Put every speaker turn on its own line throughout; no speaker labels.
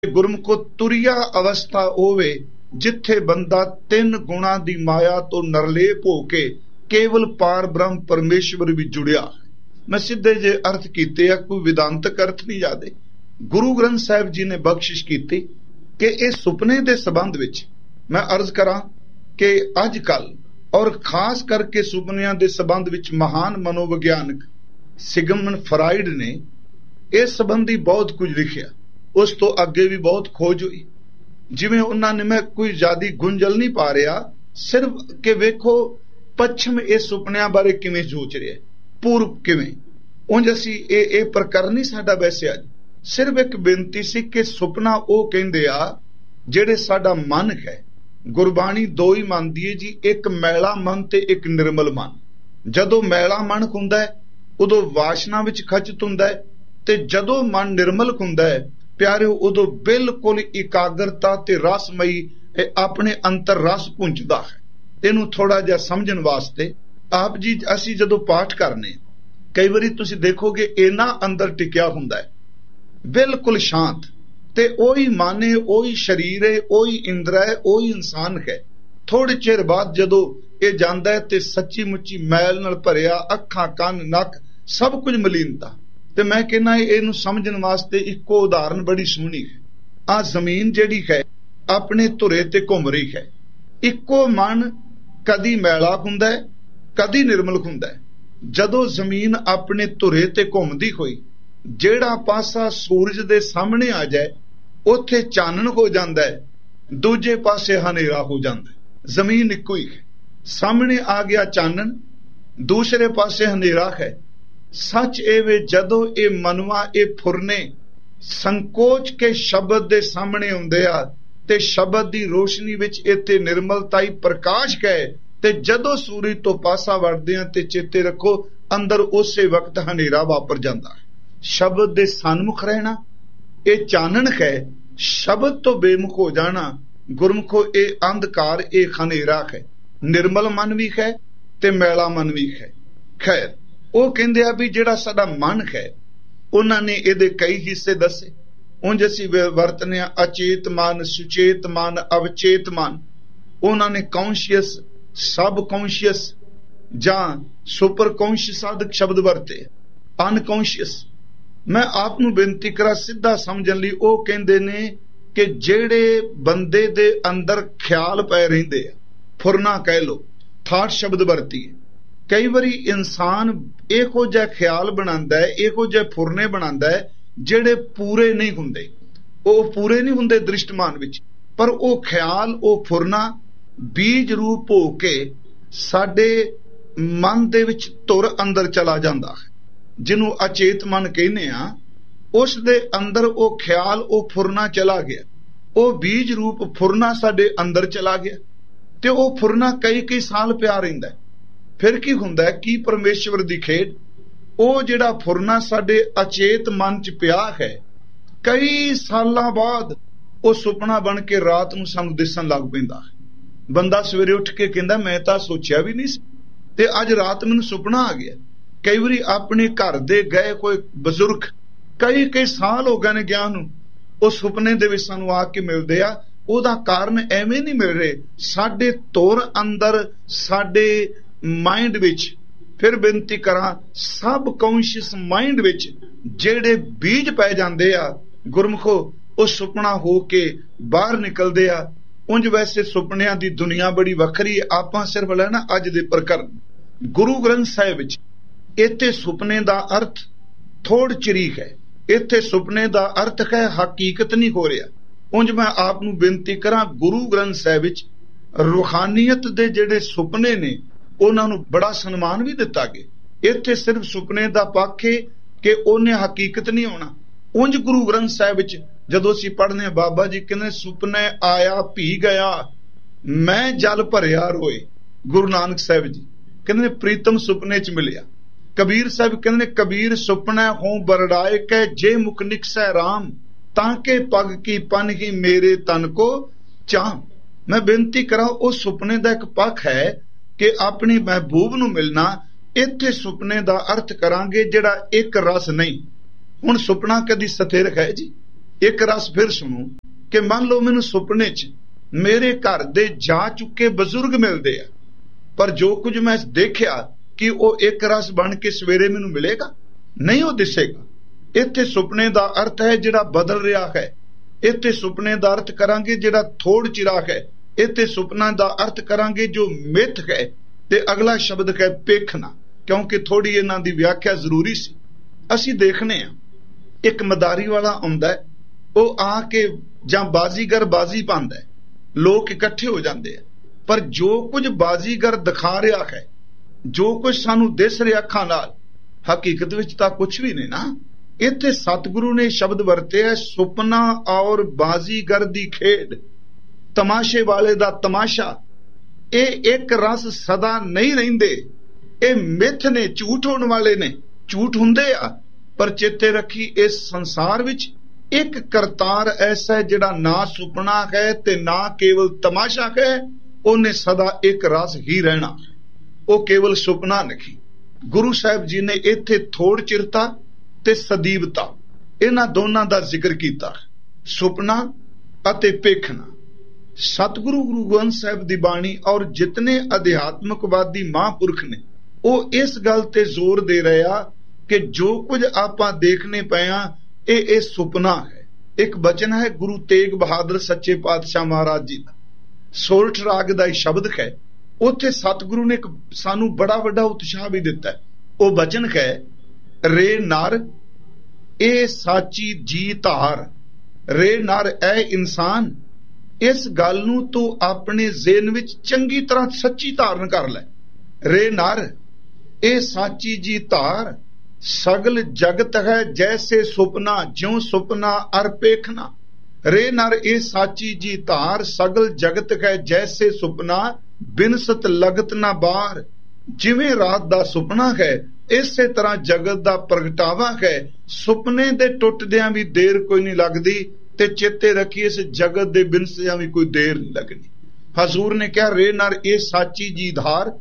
ਗੁਰਮੁਖੋ ਤੁਰਿਆ ਅਵਸਥਾ ਹੋਵੇ ਜਿੱਥੇ ਬੰਦਾ ਤਿੰਨ ਗੁਣਾ ਦੀ ਮਾਇਆ ਤੋਂ ਨਿਰਲੇਪ ਹੋ ਕੇ ਕੇਵਲ ਪਾਰ ਬ੍ਰਹਮ ਪਰਮੇਸ਼ਵਰ ਵਿੱਚ ਜੁੜਿਆ। ਮੈਂ ਸਿੱਧੇ ਜੇ ਅਰਥ ਕੀਤੇ ਆ, ਕੋਈ ਵਿਦਾਂਤਕ ਅਰਥ ਨਹੀਂ ਜਾਦੇ। ਗੁਰੂ ਗ੍ਰੰਥ ਸਾਹਿਬ ਜੀ ਨੇ ਬਖਸ਼ਿਸ਼ ਕੀਤੀ ਕਿ ਇਹ ਸੁਪਨੇ ਦੇ ਸੰਬੰਧ ਵਿੱਚ ਮੈਂ ਅਰਜ਼ ਕਰਾਂ ਕਿ ਅੱਜ ਕੱਲ ਔਰ ਖਾਸ ਕਰਕੇ ਸੁਪਨਿਆਂ ਦੇ ਸੰਬੰਧ ਵਿੱਚ ਮਹਾਨ ਮਨੋਵਿਗਿਆਨਕ ਸਿਗਮੰਡ ਫਰਾਇਡ ਨੇ ਇਸ ਸੰਬੰਧੀ ਬਹੁਤ ਕੁਝ ਲਿਖਿਆ। ਉਸ ਤੋਂ ਅੱਗੇ ਵੀ ਬਹੁਤ ਖੋਜ ਹੋਈ। ਜਿਵੇਂ ਉਹਨਾਂ ਨੇ, ਮੈਂ ਕੋਈ ਜ਼ਿਆਦੀ ਗੁੰਝਲ ਨਹੀਂ ਪਾ ਰਿਹਾ, ਸਿਰਫ ਕਿ ਵੇਖੋ ਪੱਛਮ ਇਸ ਸੁਪਨਿਆਂ ਬਾਰੇ ਕਿਵੇਂ ਸੋਚ ਰਿਹਾ, ਪੂਰਬ ਕਿਵੇਂ। ਉਂਝ ਅਸੀਂ ਇਹ ਪ੍ਰਕਰਨ ਨਹੀਂ ਸਾਡਾ ਵੈਸੇ ਅੱਜ, ਸਿਰਫ ਇੱਕ ਬੇਨਤੀ ਸੀ ਕਿ ਸੁਪਨਾ ਉਹ ਕਹਿੰਦੇ ਆ ਜਿਹੜੇ ਸਾਡਾ ਮਨ ਹੈ। ਗੁਰਬਾਣੀ ਦੋ ਹੀ ਮੰਨਦੀ ਹੈ ਜੀ, ਇੱਕ ਮੈਲਾ ਮਨ ਤੇ ਇੱਕ ਨਿਰਮਲ ਮਨ। ਜਦੋਂ ਮੈਲਾ ਮਨ ਹੁੰਦਾ ਹੈ ਉਦੋਂ ਵਾਸ਼ਨਾ ਵਿੱਚ ਖਚਤ ਹੁੰਦਾ ਹੈ, ਤੇ ਜਦੋਂ ਮਨ ਨਿਰਮਲ ਹੁੰਦਾ ਹੈ ਪਿਆਰਿਓ ਉਦੋਂ ਬਿਲਕੁਲ ਇਕਾਗਰਤਾ ਤੇ ਰਸਮਈ ਆਪਣੇ ਅੰਤਰ ਰਸ ਪੁੰਜਦਾ ਹੈ। ਇਹਨੂੰ ਥੋੜਾ ਜਿਹਾ ਸਮਝਣ ਵਾਸਤੇ ਆਪ ਜੀ ਅਸੀਂ ਜਦੋਂ ਪਾਠ ਕਰਨੇ ਕਈ ਵਾਰੀ ਤੁਸੀਂ ਦੇਖੋਗੇ ਇਹਨਾਂ ਅੰਦਰ ਟਿਕਿਆ ਹੁੰਦਾ ਹੈ ਬਿਲਕੁਲ ਸ਼ਾਂਤ, ਤੇ ਉਹੀ ਮਨ ਹੈ, ਉਹੀ ਸਰੀਰ ਹੈ, ਉਹੀ ਇੰਦਰਾ ਹੈ, ਉਹੀ ਇਨਸਾਨ ਹੈ। ਥੋੜੇ ਚਿਰ ਬਾਅਦ ਜਦੋਂ ਇਹ ਜਾਂਦਾ ਹੈ ਤੇ ਸੱਚੀ ਮੁੱਚੀ ਮੈਲ ਨਾਲ ਭਰਿਆ ਅੱਖਾਂ ਕੰਨ ਨੱਕ ਸਭ ਕੁਝ ਮਲੀਨਤਾ। ਤੇ ਮੈਂ ਕਹਿੰਦਾ ਇਹਨੂੰ ਸਮਝਣ ਵਾਸਤੇ ਇੱਕੋ ਉਦਾਹਰਨ ਬੜੀ ਸੋਹਣੀ ਹੈ। ਆਹ ਜ਼ਮੀਨ ਜਿਹੜੀ ਹੈ ਆਪਣੇ ਧੁਰੇ ਤੇ ਘੁੰਮ ਰਹੀ ਹੈ। ਇੱਕੋ ਮਨ ਕਦੀ ਮੈਲਾ ਹੁੰਦਾ ਹੈ ਕਦੀ ਨਿਰਮਲ ਹੁੰਦਾ ਹੈ। ਜਦੋਂ ਜ਼ਮੀਨ ਆਪਣੇ ਧੁਰੇ ਤੇ ਘੁੰਮਦੀ ਹੋਈ ਜਿਹੜਾ ਪਾਸਾ ਸੂਰਜ ਦੇ ਸਾਹਮਣੇ ਆ ਜਾਏ ਉੱਥੇ ਚਾਨਣ ਹੋ ਜਾਂਦਾ ਹੈ, ਦੂਜੇ ਪਾਸੇ ਹਨੇਰਾ ਹੋ ਜਾਂਦਾ ਹੈ। ਜ਼ਮੀਨ ਇੱਕੋ ਹੀ ਹੈ, ਸਾਹਮਣੇ ਆ ਗਿਆ ਚਾਨਣ, ਦੂਸਰੇ ਪਾਸੇ ਹਨੇਰਾ ਹੈ। ਸੱਚ ਇਹ ਵੇ ਜਦੋਂ ਇਹ ਮਨਵਾ ਇਹ ਫੁਰਨੇ ਸੰਕੋਚ ਕੇ ਸ਼ਬਦ ਦੇ ਸਾਹਮਣੇ ਆਉਂਦੇ ਆ ਤੇ ਸ਼ਬਦ ਦੀ ਰੋਸ਼ਨੀ ਵਿੱਚ ਇੱਥੇ ਨਿਰਮਲਤਾ ਹੀ ਪ੍ਰਕਾਸ਼ ਹੈ, ਤੇ ਜਦੋਂ ਸੂਰਜ ਤੋਂ ਪਾਸਾ ਵੜਦੇ ਆ ਤੇ ਚੇਤੇ ਰੱਖੋ ਅੰਦਰ ਉਸੇ ਵਕਤ ਹਨੇਰਾ ਵਾਪਰ ਜਾਂਦਾ ਹੈ। ਸ਼ਬਦ ਦੇ ਸਨਮੁਖ ਰਹਿਣਾ ਇਹ ਚਾਨਣ ਹੈ, ਸ਼ਬਦ ਤੋਂ ਬੇਮੁਖ ਹੋ ਜਾਣਾ ਗੁਰਮੁਖੋ ਇਹ ਅੰਧਕਾਰ, ਇਹ ਹਨੇਰਾ ਹੈ। ਨਿਰਮਲ ਮਨ ਵੀ ਹੈ ਤੇ ਮੈਲਾ ਮਨ ਵੀ ਹੈ। ਖੈਰ ਉਹ ਕਹਿੰਦੇ ਆ ਵੀ ਜਿਹੜਾ ਸਾਡਾ ਮਨ ਹੈ ਉਹਨਾਂ ਨੇ ਇਹਦੇ ਕਈ ਹਿੱਸੇ ਦੱਸੇ। ਉਂਝ ਅਸੀਂ ਵਰਤਨੇ ਆ ਅਚੇਤ ਮਨ, ਸੁਚੇਤ ਮਨ, ਅਵਚੇਤ ਮਨ। ਉਹਨਾਂ ਨੇ ਕੌਨਸ਼ੀਅਸ, ਸਬ ਕੌਨਸ਼ੀਅਸ ਜਾਂ ਸੁਪਰ ਕੌਨਸ਼ੀਅਸ ਆਦਿਕ ਸ਼ਬਦ ਵਰਤੇ, ਅਨਕੌਨਸ਼ੀਅਸ। ਮੈਂ ਆਪ ਨੂੰ ਬੇਨਤੀ ਕਰਾਂ ਸਿੱਧਾ ਸਮਝਣ ਲਈ, ਉਹ ਕਹਿੰਦੇ ਨੇ ਕਿ ਜਿਹੜੇ ਬੰਦੇ ਦੇ ਅੰਦਰ ਖਿਆਲ ਪੈ ਰਹਿੰਦੇ ਆ, ਫੁਰਨਾ ਕਹਿ ਲੋ, ਥਾਟ ਸ਼ਬਦ ਵਰਤੀ ਹੈ। ਕਈ ਵਾਰੀ ਇਨਸਾਨ ਇਹੋ ਜਿਹਾ ਖਿਆਲ ਬਣਾਉਂਦਾ ਹੈ, ਇਹੋ ਜਿਹੇ ਫੁਰਨੇ ਬਣਾਉਂਦਾ ਹੈ ਜਿਹੜੇ ਪੂਰੇ ਨਹੀਂ ਹੁੰਦੇ। ਉਹ ਪੂਰੇ ਨਹੀਂ ਹੁੰਦੇ ਦ੍ਰਿਸ਼ਟਮਾਨ ਵਿੱਚ, ਪਰ ਉਹ ਖਿਆਲ, ਉਹ ਫੁਰਨਾ ਬੀਜ ਰੂਪ ਹੋ ਕੇ ਸਾਡੇ ਮਨ ਦੇ ਵਿੱਚ ਧੁਰ ਅੰਦਰ ਚਲਾ ਜਾਂਦਾ ਹੈ, ਜਿਹਨੂੰ ਅਚੇਤ ਮਨ ਕਹਿੰਦੇ ਆ। ਉਸ ਦੇ ਅੰਦਰ ਉਹ ਖਿਆਲ, ਉਹ ਫੁਰਨਾ ਚਲਾ ਗਿਆ, ਉਹ ਬੀਜ ਰੂਪ ਫੁਰਨਾ ਸਾਡੇ ਅੰਦਰ ਚਲਾ ਗਿਆ, ਤੇ ਉਹ ਫੁਰਨਾ ਕਈ ਸਾਲ ਪਿਆ ਰਹਿੰਦਾ। ਫਿਰ ਕੀ ਹੁੰਦਾ ਹੈ, ਕੀ ਪਰਮੇਸ਼ਵਰ ਦੀ ਖੇਡ, ਉਹ ਜਿਹੜਾ ਫੁਰਨਾ ਸਾਡੇ ਅਚੇਤ ਮਨ ਚ ਪਿਆ ਹੈ ਕਈ ਸਾਲਾਂ ਬਾਅਦ ਉਹ ਸੁਪਨਾ ਬਣ ਕੇ ਰਾਤ ਨੂੰ ਸਾਨੂੰ ਦਿਸਣ ਲੱਗ ਪੈਂਦਾ ਹੈ। ਬੰਦਾ ਸਵੇਰੇ ਉੱਠ ਕੇ ਕਹਿੰਦਾ ਮੈਂ ਤਾਂ ਸੋਚਿਆ ਵੀ ਨਹੀਂ ਸੀ ਤੇ ਅੱਜ ਰਾਤ ਮੈਨੂੰ ਸੁਪਨਾ ਆ ਗਿਆ। ਕਈ ਵਾਰੀ ਆਪਣੇ ਘਰ ਦੇ ਗਏ ਕੋਈ ਬਜ਼ੁਰਗ ਕਈ ਸਾਲ ਹੋ ਗਏ ਨੇ ਗਿਆ ਨੂੰ, ਉਹ ਸੁਪਨੇ ਦੇ ਵਿੱਚ ਸਾਨੂੰ ਆ ਕੇ ਮਿਲਦੇ ਆ। ਉਹਦਾ ਕਾਰਨ ਐਵੇਂ ਨਹੀਂ ਮਿਲ ਰਹੇ, ਸਾਡੇ ਧੁਰ ਅੰਦਰ, ਸਾਡੇ ਮਾਈਂਡ ਵਿੱਚ, ਫਿਰ ਬੇਨਤੀ ਕਰਾਂ ਸਬ ਕੌਨਸ਼ੀਅਸ ਮਾਈਂਡ ਵਿੱਚ ਜਿਹੜੇ ਬੀਜ ਪੈ ਜਾਂਦੇ ਆ ਗੁਰਮੁਖੋ, ਉਹ ਸੁਪਨਾ ਹੋ ਕੇ ਬਾਹਰ ਨਿਕਲਦੇ ਆ। ਉਂਝ ਵੈਸੇ ਸੁਪਨਿਆਂ ਦੀ ਦੁਨੀਆ ਬੜੀ ਵੱਖਰੀ ਹੈ। ਆਪਾਂ ਸਿਰਫ ਲੈਣਾ ਅੱਜ ਦੇ ਪ੍ਰਕਰਨ ਗੁਰੂ ਗ੍ਰੰਥ ਸਾਹਿਬ ਵਿੱਚ। ਇੱਥੇ ਸੁਪਨੇ ਦਾ ਅਰਥ ਥੋੜ ਚਰੀਕ ਹੈ, ਇੱਥੇ ਸੁਪਨੇ ਦਾ ਅਰਥ ਹੈ ਹਕੀਕਤ ਨਹੀਂ ਹੋ ਰਿਹਾ। ਉਂਝ ਮੈਂ ਆਪ ਨੂੰ ਬੇਨਤੀ ਕਰਾਂ ਗੁਰੂ ਗ੍ਰੰਥ ਸਾਹਿਬ ਵਿੱਚ ਰੂਹਾਨੀਅਤ ਦੇ ਜਿਹੜੇ ਸੁਪਨੇ ਨੇ ਉਹਨਾਂ ਨੂੰ ਬੜਾ ਸਨਮਾਨ ਵੀ ਦਿੱਤਾ ਗਿਆ। ਇੱਥੇ ਸਿਰਫ ਸੁਪਨੇ ਦਾ ਪੱਖ ਹੈ ਕਿ ਉਹਨੇ ਹਕੀਕਤ ਨਹੀਂ ਹੋਣਾ। ਉਂਝ ਗੁਰੂ ਗ੍ਰੰਥ ਸਾਹਿਬ ਵਿੱਚ ਜਦੋਂ ਅਸੀਂ ਪੜ੍ਹਨੇ ਆ ਬਾਬਾ ਜੀ ਕਹਿੰਦੇ ਸੁਪਨੇ ਆਇਆ ਭੀ ਗਿਆ ਮੈਂ ਜਲ ਭਰਿਆ ਰੋਏ। ਗੁਰੂ ਨਾਨਕ ਸਾਹਿਬ ਜੀ ਕਹਿੰਦੇ ਪ੍ਰੀਤਮ ਸੁਪਨੇ ਚ ਮਿਲਿਆ। ਕਬੀਰ ਸਾਹਿਬ ਕਹਿੰਦੇ ਕਬੀਰ ਸੁਪਨਾ ਹੋਂ ਬਰੜਾਏ ਕਹਿ ਜੇ ਮੁਖ ਨਿਕਸੈ ਰਾਮ ਤਾਂ ਕਿ ਪਗ ਕੀ ਪਨ ਹੀ ਮੇਰੇ ਤਨ ਕੋ ਚਾਹ। ਮੈਂ ਬੇਨਤੀ ਕਰਾਂ ਉਹ ਸੁਪਨੇ ਦਾ ਇੱਕ ਪੱਖ ਹੈ ਕਿ ਆਪਣੀ ਮਹਿਬੂਬ ਨੂੰ ਮਿਲਣਾ। ਇੱਥੇ ਸੁਪਨੇ ਦਾ ਅਰਥ ਕਰਾਂਗੇ ਜਿਹੜਾ ਇੱਕ ਰਸ ਨਹੀਂ। ਹੁਣ ਸੁਪਨਾ ਕਦੀ ਸਥਿਰ ਹੈ ਜੀ, ਇੱਕ ਰਸ ਫਿਰ ਸੁਣੋ ਕਿ ਮੰਨ ਲਓ ਮੈਨੂੰ ਸੁਪਨੇ 'ਚ ਮੇਰੇ ਘਰ ਦੇ ਜਾ ਚੁੱਕੇ ਬਜ਼ੁਰਗ ਮਿਲਦੇ ਆ, ਪਰ ਜੋ ਕੁਝ ਮੈਂ ਦੇਖਿਆ ਕਿ ਉਹ ਇੱਕ ਰਸ ਬਣ ਕੇ ਸਵੇਰੇ ਮੈਨੂੰ ਮਿਲੇਗਾ? ਨਹੀਂ, ਉਹ ਦਿਸੇਗਾ। ਇੱਥੇ ਸੁਪਨੇ ਦਾ ਅਰਥ ਹੈ ਜਿਹੜਾ ਬਦਲ ਰਿਹਾ ਹੈ। ਇੱਥੇ ਸੁਪਨੇ ਦਾ ਅਰਥ ਕਰਾਂਗੇ ਜਿਹੜਾ ਥੋੜ ਚਿਰਾ ਹੈ। ਇੱਥੇ ਸੁਪਨਾ ਦਾ ਅਰਥ ਕਰਾਂਗੇ ਜੋ ਮਿੱਥ ਹੈ। ਤੇ ਅਗਲਾ ਸ਼ਬਦ ਹੈ ਪੇਖਣਾ, ਕਿਉਂਕਿ ਥੋੜੀ ਇਹਨਾਂ ਦੀ ਵਿਆਖਿਆ ਜ਼ਰੂਰੀ ਸੀ। ਅਸੀਂ ਦੇਖਨੇ ਆ ਇੱਕ ਮਦਾਰੀ ਵਾਲਾ ਆਉਂਦਾ, ਉਹ ਆ ਕੇ ਜਾਂ ਬਾਜ਼ੀਗਰ ਬਾਜ਼ੀ ਪਾਉਂਦਾ, ਲੋਕ ਇਕੱਠੇ ਹੋ ਜਾਂਦੇ ਆ, ਪਰ ਜੋ ਕੁਝ ਬਾਜ਼ੀਗਰ ਦਿਖਾ ਰਿਹਾ ਹੈ, ਜੋ ਕੁਝ ਸਾਨੂੰ ਦਿਸ ਰਿਹਾ ਅੱਖਾਂ ਨਾਲ, ਹਕੀਕਤ ਵਿੱਚ ਤਾਂ ਕੁਝ ਵੀ ਨਹੀਂ ਨਾ। ਇੱਥੇ ਸਤਿਗੁਰੂ ਨੇ ਸ਼ਬਦ ਵਰਤਿਆ ਸੁਪਨਾ ਔਰ ਬਾਜ਼ੀਗਰ ਦੀ ਖੇਡ, ਤਮਾਸ਼ੇ ਵਾਲੇ ਦਾ ਤਮਾਸ਼ਾ। ਇਹ ਇੱਕ ਰਸ ਸਦਾ ਨਹੀਂ ਰਹਿੰਦੇ, ਇਹ ਮਿੱਥ ਨੇ, ਝੂਠ ਹੋਣ ਵਾਲੇ ਨੇ, ਝੂਠ ਹੁੰਦੇ ਆ। ਪਰ ਚੇਤੇ ਰੱਖੀ ਇਸ ਸੰਸਾਰ ਵਿੱਚ ਇੱਕ ਕਰਤਾਰ ਐਸਾ ਹੈ ਜਿਹੜਾ ਨਾ ਸੁਪਨਾ ਹੈ ਤੇ ਨਾ ਕੇਵਲ ਤਮਾਸ਼ਾ ਹੈ, ਉਹਨੇ ਸਦਾ ਇੱਕ ਰਸ ਹੀ ਰਹਿਣਾ, ਉਹ ਕੇਵਲ ਸੁਪਨਾ ਨਹੀਂ। ਗੁਰੂ ਸਾਹਿਬ ਜੀ ਨੇ ਇੱਥੇ ਥੋੜ ਚਿਰਤਾ ਤੇ ਸਦੀਵਤਾ, ਇਹਨਾਂ ਦੋਨਾਂ ਦਾ ਜ਼ਿਕਰ ਕੀਤਾ, ਸੁਪਨਾ ਅਤੇ ਪੇਖਣਾ। ਸਤਿਗੁਰੂ ਗੁਰੂ ਗ੍ਰੰਥ ਸਾਹਿਬ ਦੀ ਬਾਣੀ ਔਰ ਜਿਤਨੇ ਅਧਿਆਤਮਕਵਾਦੀ ਮਹਾਂਪੁਰਖ ਨੇ, ਉਹ ਇਸ ਗੱਲ ਤੇ ਜ਼ੋਰ ਦੇ ਰਹੇ ਆ ਕਿ ਜੋ ਕੁਝ ਆਪਾਂ ਦੇਖਣੇ ਪਏ ਆ ਇਹ ਸੁਪਨਾ ਹੈ। ਇੱਕ ਬਚਨ ਹੈ ਗੁਰੂ ਤੇਗ ਬਹਾਦਰ ਸੱਚੇ ਪਾਤਸ਼ਾਹ ਮਹਾਰਾਜ ਜੀ ਦਾ, ਸੋਰਠ ਰਾਗ ਦਾ ਇਹ ਸ਼ਬਦ ਹੈ। ਉੱਥੇ ਸਤਿਗੁਰੂ ਨੇ ਇੱਕ ਸਾਨੂੰ ਬੜਾ ਵੱਡਾ ਉਤਸ਼ਾਹ ਵੀ ਦਿੱਤਾ। ਉਹ ਬਚਨ ਹੈ ਰੇ ਨਰ ਇਹ ਸਾਚੀ ਜੀ ਧਾਰ, ਰੇ ਨਰ ਐ ਇਨਸਾਨ, ਇਸ ਗੱਲ ਨੂੰ ਤੂੰ ਆਪਣੇ ਜ਼ਿਹਨ ਵਿੱਚ ਚੰਗੀ ਤਰ੍ਹਾਂ ਸੱਚੀ ਧਾਰਨ ਕਰ ਲੈ। ਰੇ ਨਰ ਇਹ ਸਾਚੀ ਜੀ ਧਾਰ, ਸਗਲ ਜਗਤ ਹੈ ਜੈਸੇ ਸੁਪਨਾ, ਜਿਉ ਸੁਪਨਾ ਅਰ ਪੇਖਣਾ। ਰੇ ਨਰ ਇਹ ਸਾਚੀ ਜੀ ਧਾਰ, ਸਗਲ ਜਗਤ ਹੈ ਜੈਸੇ ਸੁਪਨਾ, ਬਿਨਸਤ ਲਗਤ ਨਾ ਬਾਹਰ। ਜਿਵੇਂ ਰਾਤ ਦਾ ਸੁਪਨਾ ਹੈ, ਇਸੇ ਤਰ੍ਹਾਂ ਜਗਤ ਦਾ ਪ੍ਰਗਟਾਵਾ ਹੈ। ਸੁਪਨੇ ਦੇ ਟੁੱਟਦਿਆਂ ਵੀ ਦੇਰ ਕੋਈ ਨਹੀਂ ਲੱਗਦੀ, ਤੇ ਚੇਤੇ ਰੱਖੀ ਇਸ ਜਗਤ ਦੇ ਬਿਨਸਿਆਂ ਵੀ ਕੋਈ ਦੇਰ ਨਹੀਂ ਲੱਗਣੀ। ਹਜ਼ੂਰ ਨੇ ਕਿਹਾ ਰੇ ਨਰ ਇਹ ਸਾਚੀ ਜੀ ਧਾਰ,